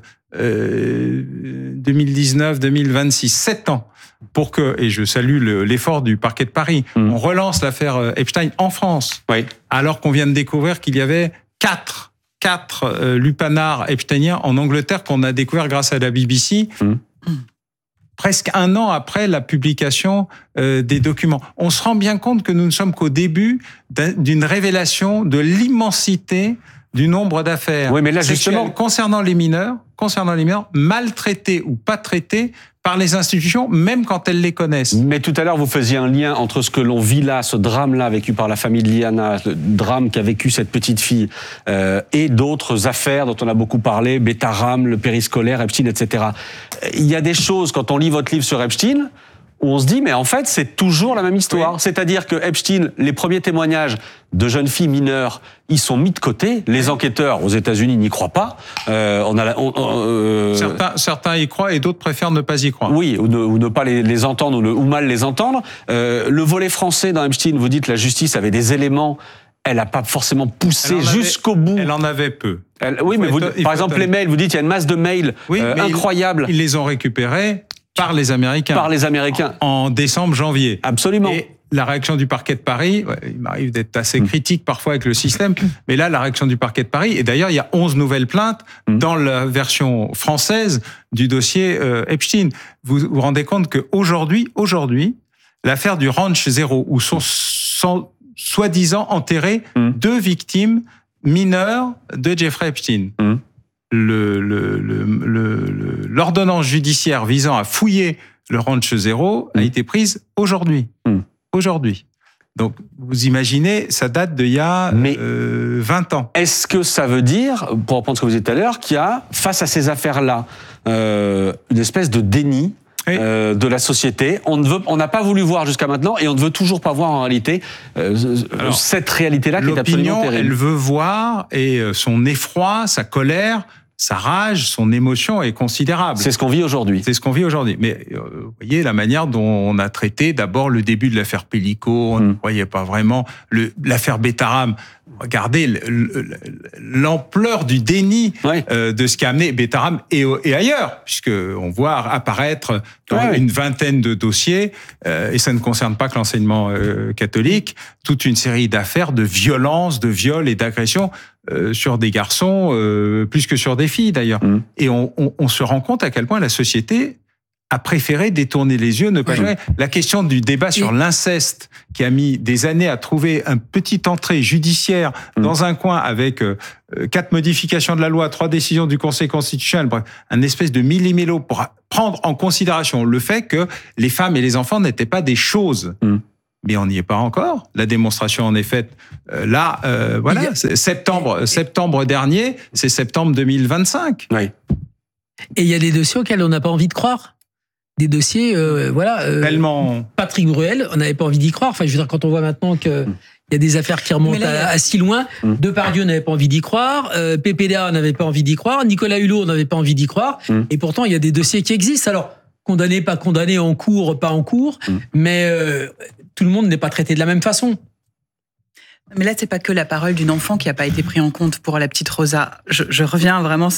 S3: 2019, 2026, 7 ans pour que, et je salue l'effort du parquet de Paris, on relance l'affaire Epstein en France, alors qu'on vient de découvrir qu'il y avait 4 lupanards epsteiniens en Angleterre qu'on a découvert grâce à la BBC. Presque 1 an après la publication des documents. On se rend bien compte que nous ne sommes qu'au début d'une révélation de l'immensité du nombre d'affaires sexuelles concernant les mineurs, maltraités ou pas traités par les institutions, même quand elles les connaissent.
S1: Mais tout à l'heure, vous faisiez un lien entre ce que l'on vit là, ce drame-là vécu par la famille de Liana, le drame qu'a vécu cette petite fille, et d'autres affaires dont on a beaucoup parlé, Betaram, le périscolaire, Epstein, etc. Il y a des choses, quand on lit votre livre sur Epstein, où on se dit, mais en fait, c'est toujours la même histoire. Oui. C'est-à-dire que Epstein, les premiers témoignages de jeunes filles mineures, ils sont mis de côté. Les enquêteurs aux États-Unis n'y croient pas.
S3: Certains y croient et d'autres préfèrent ne pas y croire.
S1: Oui, ou ne pas les entendre ou mal les entendre. Le volet français dans Epstein, vous dites, la justice avait des éléments. Elle n'a pas forcément poussé jusqu'au bout.
S3: Elle en avait peu.
S1: Oui, mais par exemple, les mails, vous dites, il y a une masse de mails incroyable.
S3: Ils les ont récupérés par les Américains.
S1: Par les Américains.
S3: En décembre, janvier.
S1: Absolument.
S3: Et la réaction du parquet de Paris, il m'arrive d'être assez critique parfois avec le système, mais là, la réaction du parquet de Paris, et d'ailleurs, il y a 11 nouvelles plaintes dans la version française du dossier Epstein. Vous vous rendez compte qu'aujourd'hui, l'affaire du Ranch Zero, où sont soi-disant enterrées 2 victimes mineures de Jeffrey Epstein. L'ordonnance judiciaire visant à fouiller le Ranch Zero a été prise aujourd'hui. Donc, vous imaginez, ça date d'il y a 20 ans.
S1: Est-ce que ça veut dire, pour reprendre ce que vous disiez tout à l'heure, qu'il y a, face à ces affaires-là, une espèce de déni de la société? On n'a pas voulu voir jusqu'à maintenant et on ne veut toujours pas voir en réalité cette réalité-là qui est absolument terrible.
S3: Elle veut voir, et son effroi, sa colère sa rage, son émotion est considérable.
S1: C'est ce qu'on vit aujourd'hui.
S3: C'est ce qu'on vit aujourd'hui. Mais vous voyez la manière dont on a traité d'abord le début de l'affaire Pellico, on ne croyait pas vraiment. L'affaire Betaram, regardez l'ampleur du déni de ce qui a amené Betaram et ailleurs, puisqu'on voit apparaître dans une vingtaine de dossiers, et ça ne concerne pas que l'enseignement catholique, toute une série d'affaires de violence, de viols et d'agressions sur des garçons, plus que sur des filles d'ailleurs. Et on se rend compte à quel point la société a préféré détourner les yeux, ne pas jouer. La question du débat sur l'inceste, qui a mis des années à trouver un petit entrée judiciaire dans un coin avec 4 modifications de la loi, 3 décisions du Conseil constitutionnel, bref, un espèce de millimélo pour prendre en considération le fait que les femmes et les enfants n'étaient pas des choses. Mais on n'y est pas encore. La démonstration en est faite là, voilà, septembre dernier, c'est septembre 2025.
S5: Oui. Et il y a des dossiers auxquels on n'a pas envie de croire. Des dossiers,
S3: tellement
S5: Patrick Bruel, on n'avait pas envie d'y croire. Enfin, je veux dire, quand on voit maintenant que il y a des affaires qui remontent à si loin, Depardieu n'avait pas envie d'y croire, PPDA n'avait pas envie d'y croire, Nicolas Hulot n'avait pas envie d'y croire, et pourtant il y a des dossiers qui existent. Alors, condamné, pas condamné, en cours, pas en cours, mais tout le monde n'est pas traité de la même façon.
S4: Mais là, c'est pas que la parole d'une enfant qui n'a pas été prise en compte pour la petite Rosa. Je reviens vraiment,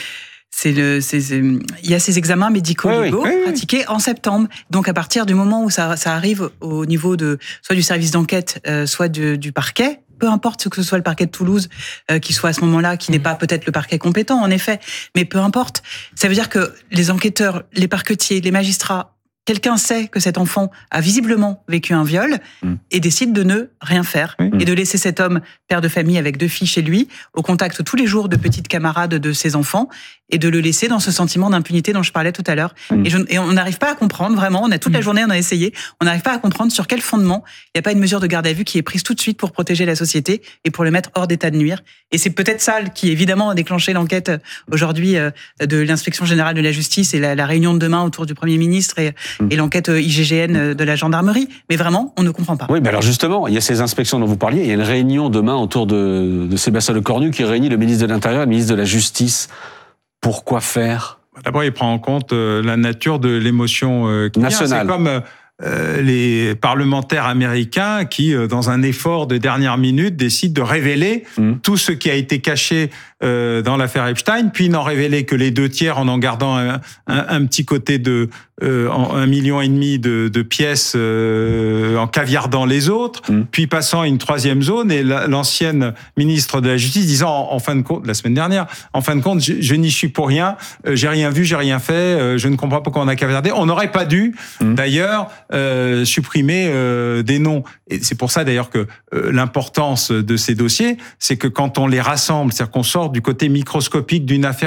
S4: il y a ces examens médicaux-légaux pratiqués en septembre. Donc, à partir du moment où ça arrive au niveau soit du service d'enquête, soit du parquet, peu importe ce que ce soit le parquet de Toulouse, qui soit à ce moment-là, qui n'est pas peut-être le parquet compétent, en effet, mais peu importe. Ça veut dire que les enquêteurs, les parquetiers, les magistrats, quelqu'un sait que cet enfant a visiblement vécu un viol et décide de ne rien faire et de laisser cet homme, père de famille avec 2 filles chez lui, au contact tous les jours de petites camarades de ses enfants et de le laisser dans ce sentiment d'impunité dont je parlais tout à l'heure. Et on n'arrive pas à comprendre, vraiment, on a toute la journée, on a essayé, on n'arrive pas à comprendre sur quel fondement il n'y a pas une mesure de garde à vue qui est prise tout de suite pour protéger la société et pour le mettre hors d'état de nuire. Et c'est peut-être ça qui, évidemment, a déclenché l'enquête aujourd'hui de l'Inspection Générale de la Justice et la réunion de demain autour du Premier ministre et l'enquête IGGN de la gendarmerie. Mais vraiment, on ne comprend pas.
S1: Oui, mais alors justement, il y a ces inspections dont vous parliez, il y a une réunion demain autour de Sébastien Lecornu qui réunit le ministre de l'Intérieur et le ministre de la Justice. Pourquoi faire ?
S3: D'abord, il prend en compte la nature de l'émotion
S1: nationale.
S3: C'est comme les parlementaires américains qui, dans un effort de dernière minute, décident de révéler tout ce qui a été caché dans l'affaire Epstein, puis n'en révéler que les 2/3 en gardant un petit côté de 1,5 million de pièces en caviardant les autres, puis passant à une 3e zone et l'ancienne ministre de la Justice disant en fin de compte, la semaine dernière, en fin de compte, je n'y suis pour rien, j'ai rien vu, j'ai rien fait, je ne comprends pas pourquoi on a caviardé. On n'aurait pas dû, d'ailleurs, supprimer des noms. Et c'est pour ça d'ailleurs que l'importance de ces dossiers, c'est que quand on les rassemble, c'est-à-dire qu'on sort du côté microscopique d'une affaire,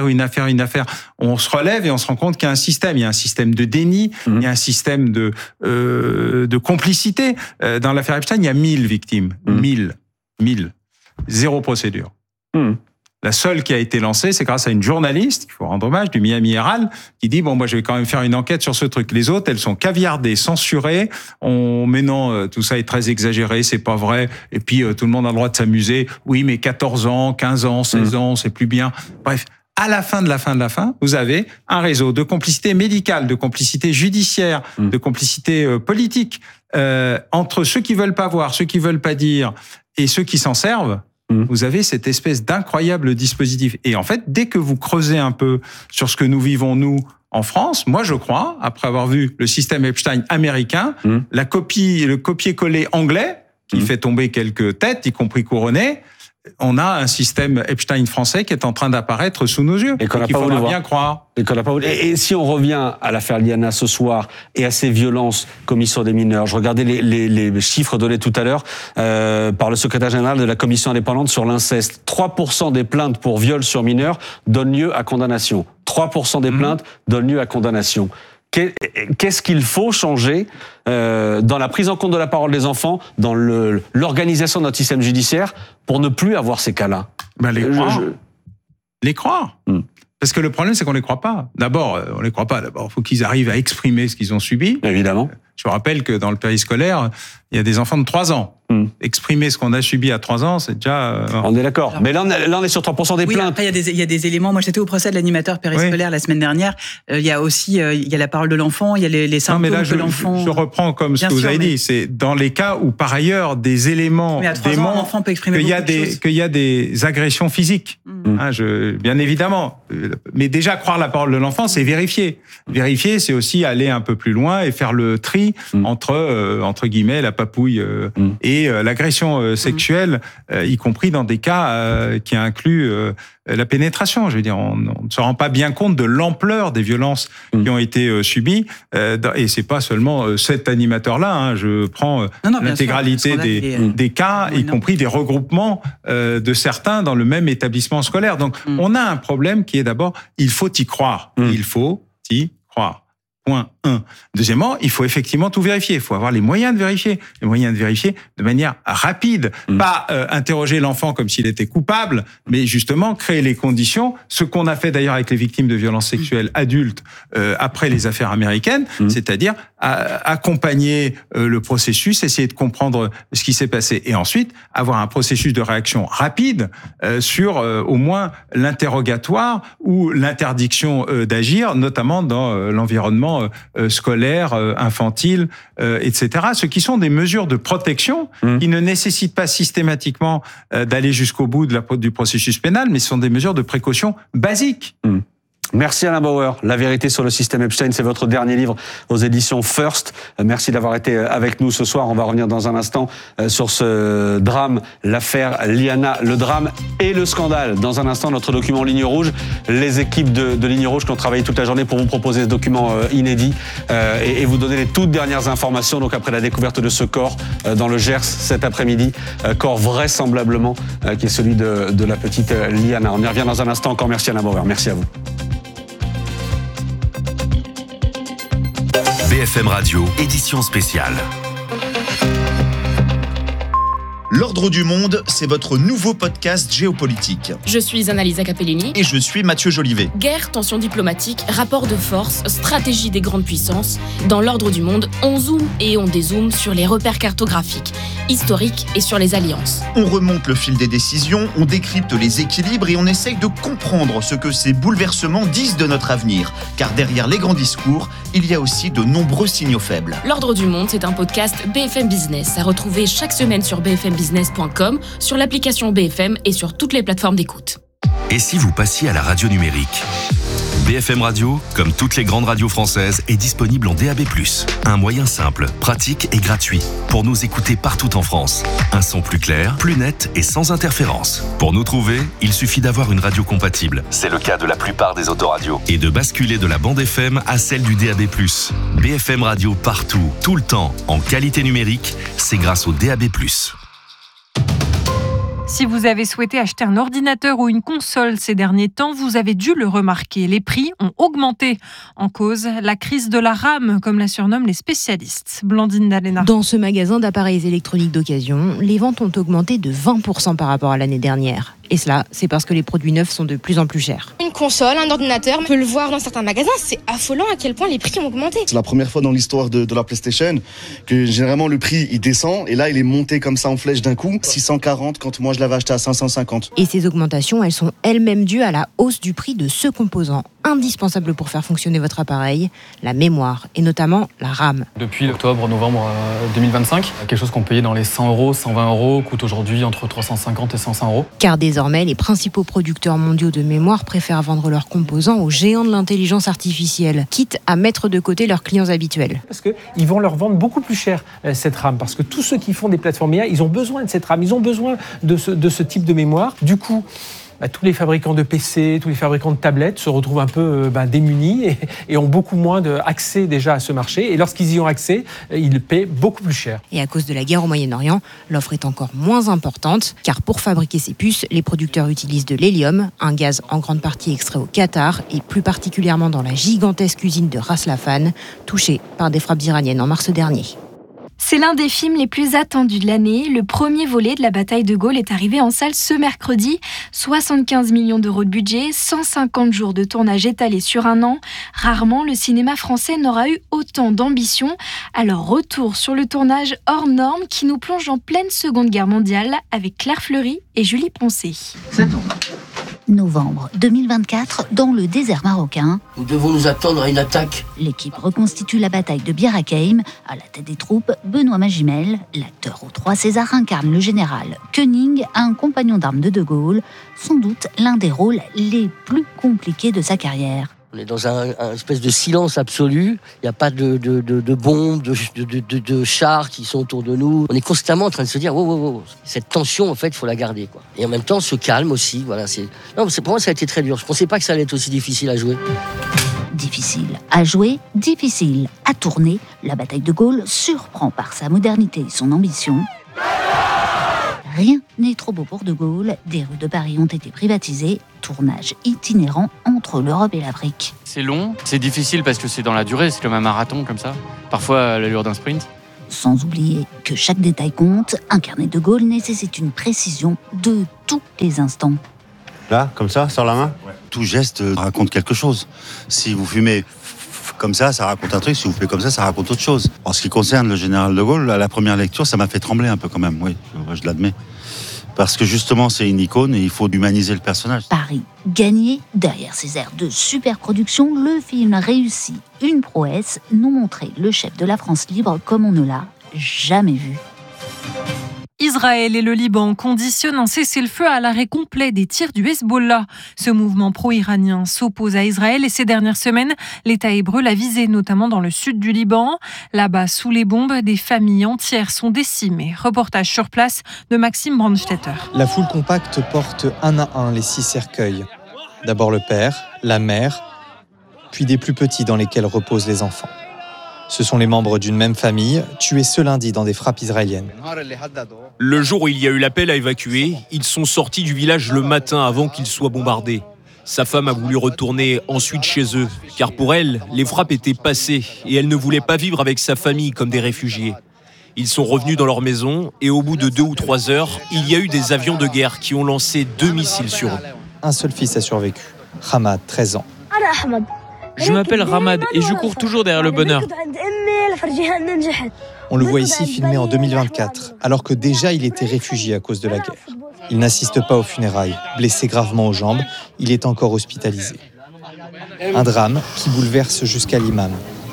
S3: on se relève et on se rend compte qu'il y a un système. Il y a un système de déni, il y a un système de complicité. Dans l'affaire Epstein, il y a 1000 victimes. 1000. 0 procédure. La seule qui a été lancée, c'est grâce à une journaliste, il faut rendre hommage, du Miami Herald, qui dit, bon, moi, je vais quand même faire une enquête sur ce truc. Les autres, elles sont caviardées, censurées. Mais non, tout ça est très exagéré, c'est pas vrai. Et puis, tout le monde a le droit de s'amuser. Oui, mais 14 ans, 15 ans, 16 ans, c'est plus bien. Bref. À la fin de la fin, vous avez un réseau de complicité médicale, de complicité judiciaire, de complicité politique, entre ceux qui veulent pas voir, ceux qui veulent pas dire, et ceux qui s'en servent. Vous avez cette espèce d'incroyable dispositif. Et en fait, dès que vous creusez un peu sur ce que nous vivons, nous, en France, moi, je crois, après avoir vu le système Epstein américain, le copier-coller anglais, qui fait tomber quelques têtes, y compris couronnées, on a un système Epstein français qui est en train d'apparaître sous nos yeux.
S1: Et qu'on n'a
S3: pas voulu bien croire.
S1: Et si on revient à l'affaire Liana ce soir et à ces violences commises sur des mineurs, je regardais les chiffres donnés tout à l'heure par le secrétaire général de la commission indépendante sur l'inceste. 3% des plaintes pour viol sur mineurs donnent lieu à condamnation. 3% des plaintes donnent lieu à condamnation. Qu'est-ce qu'il faut changer dans la prise en compte de la parole des enfants, dans l'organisation de notre système judiciaire, pour ne plus avoir ces cas-là ?
S3: Les croire. Parce que le problème, c'est qu'on les croit pas. D'abord, on les croit pas. D'abord, il faut qu'ils arrivent à exprimer ce qu'ils ont subi.
S1: Évidemment.
S3: Je vous rappelle que dans le périscolaire, il y a des enfants de 3 ans. Exprimer ce qu'on a subi à 3 ans, c'est déjà...
S1: On est d'accord. Alors, mais là, on est sur 3% des plaintes.
S4: Après, il y a des éléments. Moi, j'étais au procès de l'animateur périscolaire la semaine dernière. Il y a aussi il y a la parole de l'enfant, il y a les symptômes de l'enfant.
S3: Je reprends comme ce que vous avez dit. C'est dans les cas où, par ailleurs, des éléments démontrent qu'il y a des agressions physiques. Bien évidemment. Mais déjà, croire la parole de l'enfant, c'est vérifier. Vérifier, c'est aussi aller un peu plus loin et faire le tri entre guillemets, la papouille et l'agression sexuelle, y compris dans des cas qui incluent la pénétration. Je veux dire, on ne se rend pas bien compte de l'ampleur des violences qui ont été subies. Et c'est pas seulement cet animateur-là. Je prends l'intégralité des cas, y compris des regroupements de certains dans le même établissement scolaire. Donc, on a un problème qui est d'abord, il faut y croire. Il faut y croire. Point 1. Deuxièmement, il faut effectivement tout vérifier. Il faut avoir les moyens de vérifier. Les moyens de vérifier de manière rapide. Pas interroger l'enfant comme s'il était coupable, mais justement créer les conditions. Ce qu'on a fait d'ailleurs avec les victimes de violences sexuelles adultes après les affaires américaines, c'est-à-dire accompagner le processus, essayer de comprendre ce qui s'est passé et ensuite avoir un processus de réaction rapide sur au moins l'interrogatoire ou l'interdiction d'agir, notamment dans l'environnement scolaire, infantile, etc. Ce qui sont des mesures de protection qui ne nécessitent pas systématiquement d'aller jusqu'au bout du processus pénal, mais ce sont des mesures de précaution basiques.
S1: Merci Alain Bauer. La vérité sur le système Epstein, c'est votre dernier livre aux éditions First. Merci d'avoir été avec nous ce soir. On va revenir dans un instant sur ce drame, l'affaire Liana, le drame et le scandale. Dans un instant, notre document Ligne Rouge. Les équipes de Ligne Rouge qui ont travaillé toute la journée pour vous proposer ce document inédit et vous donner les toutes dernières informations. Donc après la découverte de ce corps dans le Gers cet après-midi, corps vraisemblablement qui est celui de la petite Liana. On y revient dans un instant. Encore merci Alain Bauer. Merci à vous.
S9: BFM Radio, édition spéciale.
S10: L'Ordre du Monde, c'est votre nouveau podcast géopolitique.
S11: Je suis Annalisa Capellini.
S10: Et je suis Mathieu Jolivet.
S11: Guerre, tensions diplomatiques, rapports de force, stratégie des grandes puissances. Dans l'Ordre du Monde, on zoome et on dézoome sur les repères cartographiques, historiques et sur les alliances.
S10: On remonte le fil des décisions, on décrypte les équilibres et on essaye de comprendre ce que ces bouleversements disent de notre avenir. Car derrière les grands discours, il y a aussi de nombreux signaux faibles.
S11: L'Ordre du Monde, c'est un podcast BFM Business à retrouver chaque semaine sur bfmbusiness.com, sur l'application BFM et sur toutes les plateformes d'écoute.
S9: Et si vous passiez à la radio numérique ? BFM Radio, comme toutes les grandes radios françaises, est disponible en DAB+. Un moyen simple, pratique et gratuit pour nous écouter partout en France. Un son plus clair, plus net et sans interférence. Pour nous trouver, il suffit d'avoir une radio compatible. C'est le cas de la plupart des autoradios. Et de basculer de la bande FM à celle du DAB+. BFM Radio partout, tout le temps, en qualité numérique, c'est grâce au DAB+.
S12: Si vous avez souhaité acheter un ordinateur ou une console ces derniers temps, vous avez dû le remarquer. Les prix ont augmenté. En cause, la crise de la RAM, comme la surnomment les spécialistes. Blandine Dalena.
S13: Dans ce magasin d'appareils électroniques d'occasion, les ventes ont augmenté de 20% par rapport à l'année dernière. Et cela, c'est parce que les produits neufs sont de plus en plus chers.
S14: Une console, un ordinateur, on peut le voir dans certains magasins, c'est affolant à quel point les prix ont augmenté.
S15: C'est la première fois dans l'histoire de la PlayStation que généralement le prix il descend et là il est monté comme ça en flèche d'un coup, 640 quand moi je l'avais acheté à 550.
S13: Et ces augmentations, elles sont elles-mêmes dues à la hausse du prix de ce composant indispensable pour faire fonctionner votre appareil, la mémoire et notamment la RAM.
S16: Depuis octobre-novembre 2025, quelque chose qu'on payait dans les 100 €, 120 € coûte aujourd'hui entre 350 et 500 €.
S13: Car désormais, les principaux producteurs mondiaux de mémoire préfèrent vendre leurs composants aux géants de l'intelligence artificielle, quitte à mettre de côté leurs clients habituels.
S17: Parce qu'ils vont leur vendre beaucoup plus cher cette RAM, parce que tous ceux qui font des plateformes IA, ils ont besoin de cette RAM, ils ont besoin de ce type de mémoire. Du coup, tous les fabricants de PC, tous les fabricants de tablettes se retrouvent un peu démunis et ont beaucoup moins accès déjà à ce marché. Et lorsqu'ils y ont accès, ils paient beaucoup plus cher.
S13: Et à cause de la guerre au Moyen-Orient, l'offre est encore moins importante, car pour fabriquer ces puces, les producteurs utilisent de l'hélium, un gaz en grande partie extrait au Qatar, et plus particulièrement dans la gigantesque usine de Ras Laffan, touchée par des frappes iraniennes en mars dernier.
S18: C'est l'un des films les plus attendus de l'année. Le premier volet de la bataille de Gaulle est arrivé en salle ce mercredi. 75 millions d'euros de budget, 150 jours de tournage étalés sur un an. Rarement le cinéma français n'aura eu autant d'ambition. Alors retour sur le tournage hors norme qui nous plonge en pleine Seconde Guerre mondiale avec Claire Fleury et Julie Poncé.
S19: Novembre 2024, dans le désert marocain.
S20: Nous devons nous attendre à une attaque.
S19: L'équipe reconstitue la bataille de Bir Hakeim. À la tête des troupes, Benoît Magimel, l'acteur aux 3 Césars, incarne le général Koenig, un compagnon d'armes de De Gaulle, sans doute l'un des rôles les plus compliqués de sa carrière.
S20: On est dans un espèce de silence absolu. Il n'y a pas de bombes, de chars qui sont autour de nous. On est constamment en train de se dire wow. Cette tension, en fait, il faut la garder, quoi. Et en même temps, ce calme aussi. Voilà, pour moi, ça a été très dur. Je ne pensais pas que ça allait être aussi difficile à jouer.
S19: Difficile à jouer, difficile à tourner. La bataille de Gaulle surprend par sa modernité et son ambition. Rien n'est trop beau pour De Gaulle. Des rues de Paris ont été privatisées. Tournage itinérant entre l'Europe et l'Afrique.
S21: C'est long, c'est difficile parce que c'est dans la durée, c'est comme un marathon comme ça. Parfois à l'allure d'un sprint.
S19: Sans oublier que chaque détail compte, incarner De Gaulle nécessite une précision de tous les instants.
S22: Là, comme ça, sur la main ? Ouais. Tout geste raconte quelque chose. Si vous fumez comme ça raconte un truc. Si vous faites comme ça raconte autre chose. En ce qui concerne le général de Gaulle, à la première lecture, ça m'a fait trembler un peu quand même, oui, je l'admets. Parce que justement, c'est une icône et il faut humaniser le personnage.
S19: Paris gagné, derrière ses airs de super-production, le film réussit une prouesse, nous montrer le chef de la France libre comme on ne l'a jamais vu.
S12: Israël et le Liban conditionnent un cessez-le-feu à l'arrêt complet des tirs du Hezbollah. Ce mouvement pro-iranien s'oppose à Israël et ces dernières semaines, l'État hébreu l'a visé, notamment dans le sud du Liban. Là-bas, sous les bombes, des familles entières sont décimées. Reportage sur place de Maxime Brandstetter.
S23: La foule compacte porte un à un les 6 cercueils. D'abord le père, la mère, puis des plus petits dans lesquels reposent les enfants. Ce sont les membres d'une même famille, tués ce lundi dans des frappes israéliennes.
S24: Le jour où il y a eu l'appel à évacuer, ils sont sortis du village le matin avant qu'il soit bombardé. Sa femme a voulu retourner ensuite chez eux, car pour elle, les frappes étaient passées et elle ne voulait pas vivre avec sa famille comme des réfugiés. Ils sont revenus dans leur maison et au bout de 2 ou 3 heures, il y a eu des avions de guerre qui ont lancé 2 missiles sur eux.
S23: Un seul fils a survécu, Hamad, 13 ans.
S25: Je m'appelle Ramad et je cours toujours derrière le bonheur.
S23: On le voit ici filmé en 2024, alors que déjà il était réfugié à cause de la guerre. Il n'assiste pas aux funérailles. Blessé gravement aux jambes, il est encore hospitalisé. Un drame qui bouleverse jusqu'à l'imam.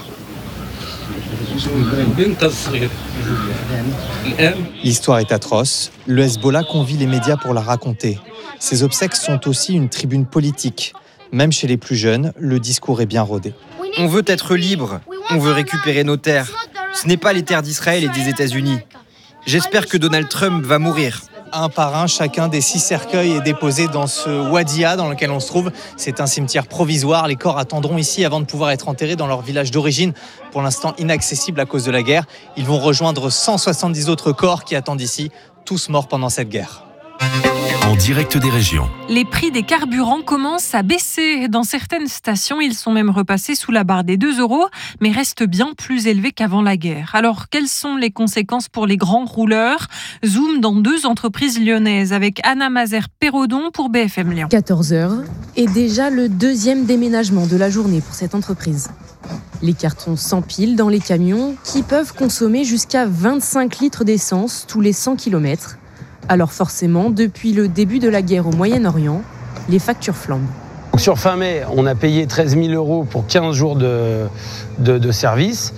S23: L'histoire est atroce. Le Hezbollah convie les médias pour la raconter. Ses obsèques sont aussi une tribune politique. Même chez les plus jeunes, le discours est bien rodé.
S26: On veut être libre, on veut récupérer nos terres. Ce n'est pas les terres d'Israël et des États-Unis. J'espère que Donald Trump va mourir.
S23: Un par un, chacun des 6 cercueils est déposé dans ce Wadia dans lequel on se trouve. C'est un cimetière provisoire. Les corps attendront ici avant de pouvoir être enterrés dans leur village d'origine, pour l'instant inaccessible à cause de la guerre. Ils vont rejoindre 170 autres corps qui attendent ici, tous morts pendant cette guerre.
S9: En direct des régions.
S12: Les prix des carburants commencent à baisser. Dans certaines stations, ils sont même repassés sous la barre des 2 €, mais restent bien plus élevés qu'avant la guerre. Alors, quelles sont les conséquences pour les grands rouleurs ? Zoom dans 2 entreprises lyonnaises avec Anna Mazer-Perrodon pour BFM Lyon.
S27: 14h et déjà le 2e déménagement de la journée pour cette entreprise. Les cartons s'empilent dans les camions qui peuvent consommer jusqu'à 25 litres d'essence tous les 100 km. Alors forcément, depuis le début de la guerre au Moyen-Orient, les factures flambent.
S28: Sur fin mai, on a payé 13 000 € pour 15 jours de service.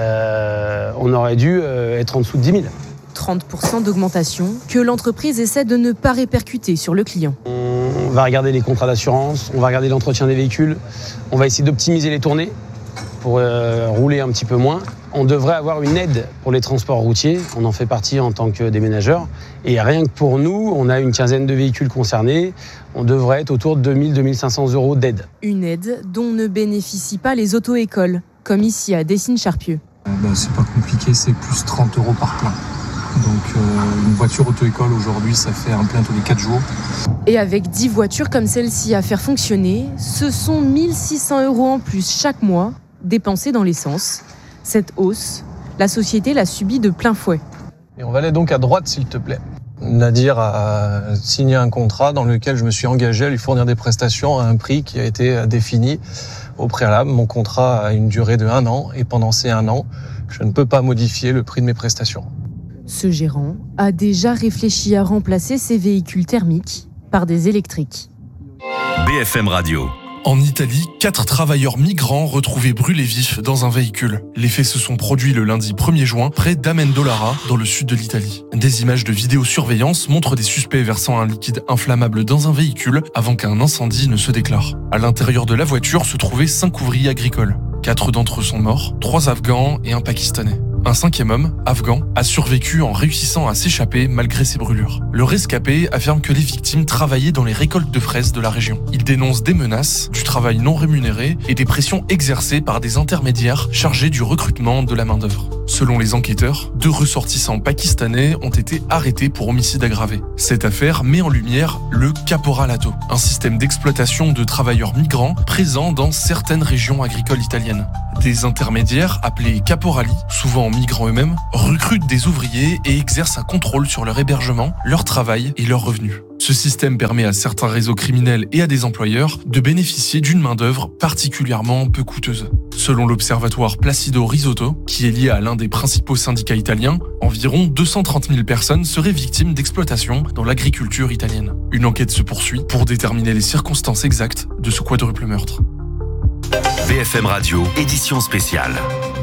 S28: On aurait dû être en dessous de 10 000.
S27: 30% d'augmentation que l'entreprise essaie de ne pas répercuter sur le client.
S28: On va regarder les contrats d'assurance, on va regarder l'entretien des véhicules, on va essayer d'optimiser les tournées pour rouler un petit peu moins. On devrait avoir une aide pour les transports routiers, on en fait partie en tant que déménageur. Et rien que pour nous, on a une quinzaine de véhicules concernés, on devrait être autour de 2 000 2 500 € d'aide.
S27: Une aide dont ne bénéficient pas les auto-écoles, comme ici à Dessines-Charpieu.
S29: C'est pas compliqué, c'est plus 30 € par plein. Donc une voiture auto-école aujourd'hui, ça fait un plein tous les 4 jours.
S27: Et avec 10 voitures comme celle-ci à faire fonctionner, ce sont 1 600 € en plus chaque mois dépensés dans l'essence. Cette hausse, La société l'a subi de plein fouet.
S29: Et on va aller donc à droite, s'il te plaît. Nadir a signé un contrat dans lequel je me suis engagé à lui fournir des prestations à un prix qui a été défini au préalable. Mon contrat a une durée de 1 an et pendant ces 1 an, je ne peux pas modifier le prix de mes prestations.
S27: Ce gérant a déjà réfléchi à remplacer ses véhicules thermiques par des électriques.
S9: BFM Radio.
S1: En Italie, 4 travailleurs migrants retrouvés brûlés vifs dans un véhicule. Les faits se sont produits le lundi 1er juin, près d'Amendolara, dans le sud de l'Italie. Des images de vidéosurveillance montrent des suspects versant un liquide inflammable dans un véhicule avant qu'un incendie ne se déclare. À l'intérieur de la voiture se trouvaient 5 ouvriers agricoles. 4 d'entre eux sont morts, 3 Afghans et un Pakistanais. Un 5e homme, afghan, a survécu en réussissant à s'échapper malgré ses brûlures. Le rescapé affirme que les victimes travaillaient dans les récoltes de fraises de la région. Il dénonce des menaces, du travail non rémunéré et des pressions exercées par des intermédiaires chargés du recrutement de la main-d'œuvre. Selon les enquêteurs, 2 ressortissants pakistanais ont été arrêtés pour homicide aggravé. Cette affaire met en lumière le caporalato, un système d'exploitation de travailleurs migrants présent dans certaines régions agricoles italiennes. Des intermédiaires, appelés caporali, souvent migrants eux-mêmes, recrutent des ouvriers et exercent un contrôle sur leur hébergement, leur travail et leurs revenus. Ce système permet à certains réseaux criminels et à des employeurs de bénéficier d'une main-d'œuvre particulièrement peu coûteuse. Selon l'observatoire Placido Risotto, qui est lié à l'un des principaux syndicats italiens, environ 230 000 personnes seraient victimes d'exploitation dans l'agriculture italienne. Une enquête se poursuit pour déterminer les circonstances exactes de ce quadruple meurtre.
S9: BFM Radio, édition spéciale.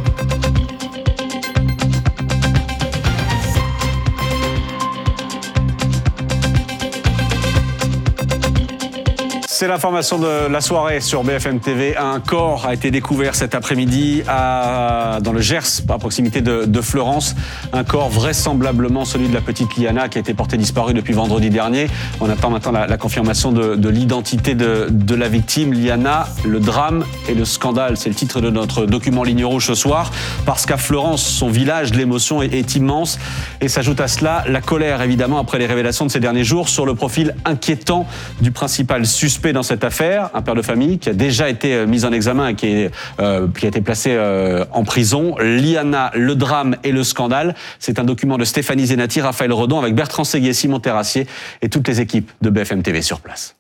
S2: C'est l'information de la soirée sur BFM TV. Un corps a été découvert cet après-midi dans le Gers, à proximité de Fleurance. Un corps vraisemblablement celui de la petite Liana qui a été portée disparue depuis vendredi dernier. On attend maintenant la confirmation de l'identité de la victime. Liana, le drame et le scandale. C'est le titre de notre document Ligne Rouge ce soir. Parce qu'à Fleurance, son village, l'émotion est immense. Et s'ajoute à cela la colère, évidemment, après les révélations de ces derniers jours sur le profil inquiétant du principal suspect dans cette affaire, un père de famille qui a déjà été mis en examen et qui a été placé en prison. Liana, le drame et le scandale. C'est un document de Stéphanie Zenati, Raphaël Redon avec Bertrand Séguier, Simon Terrassier et toutes les équipes de BFM TV sur place.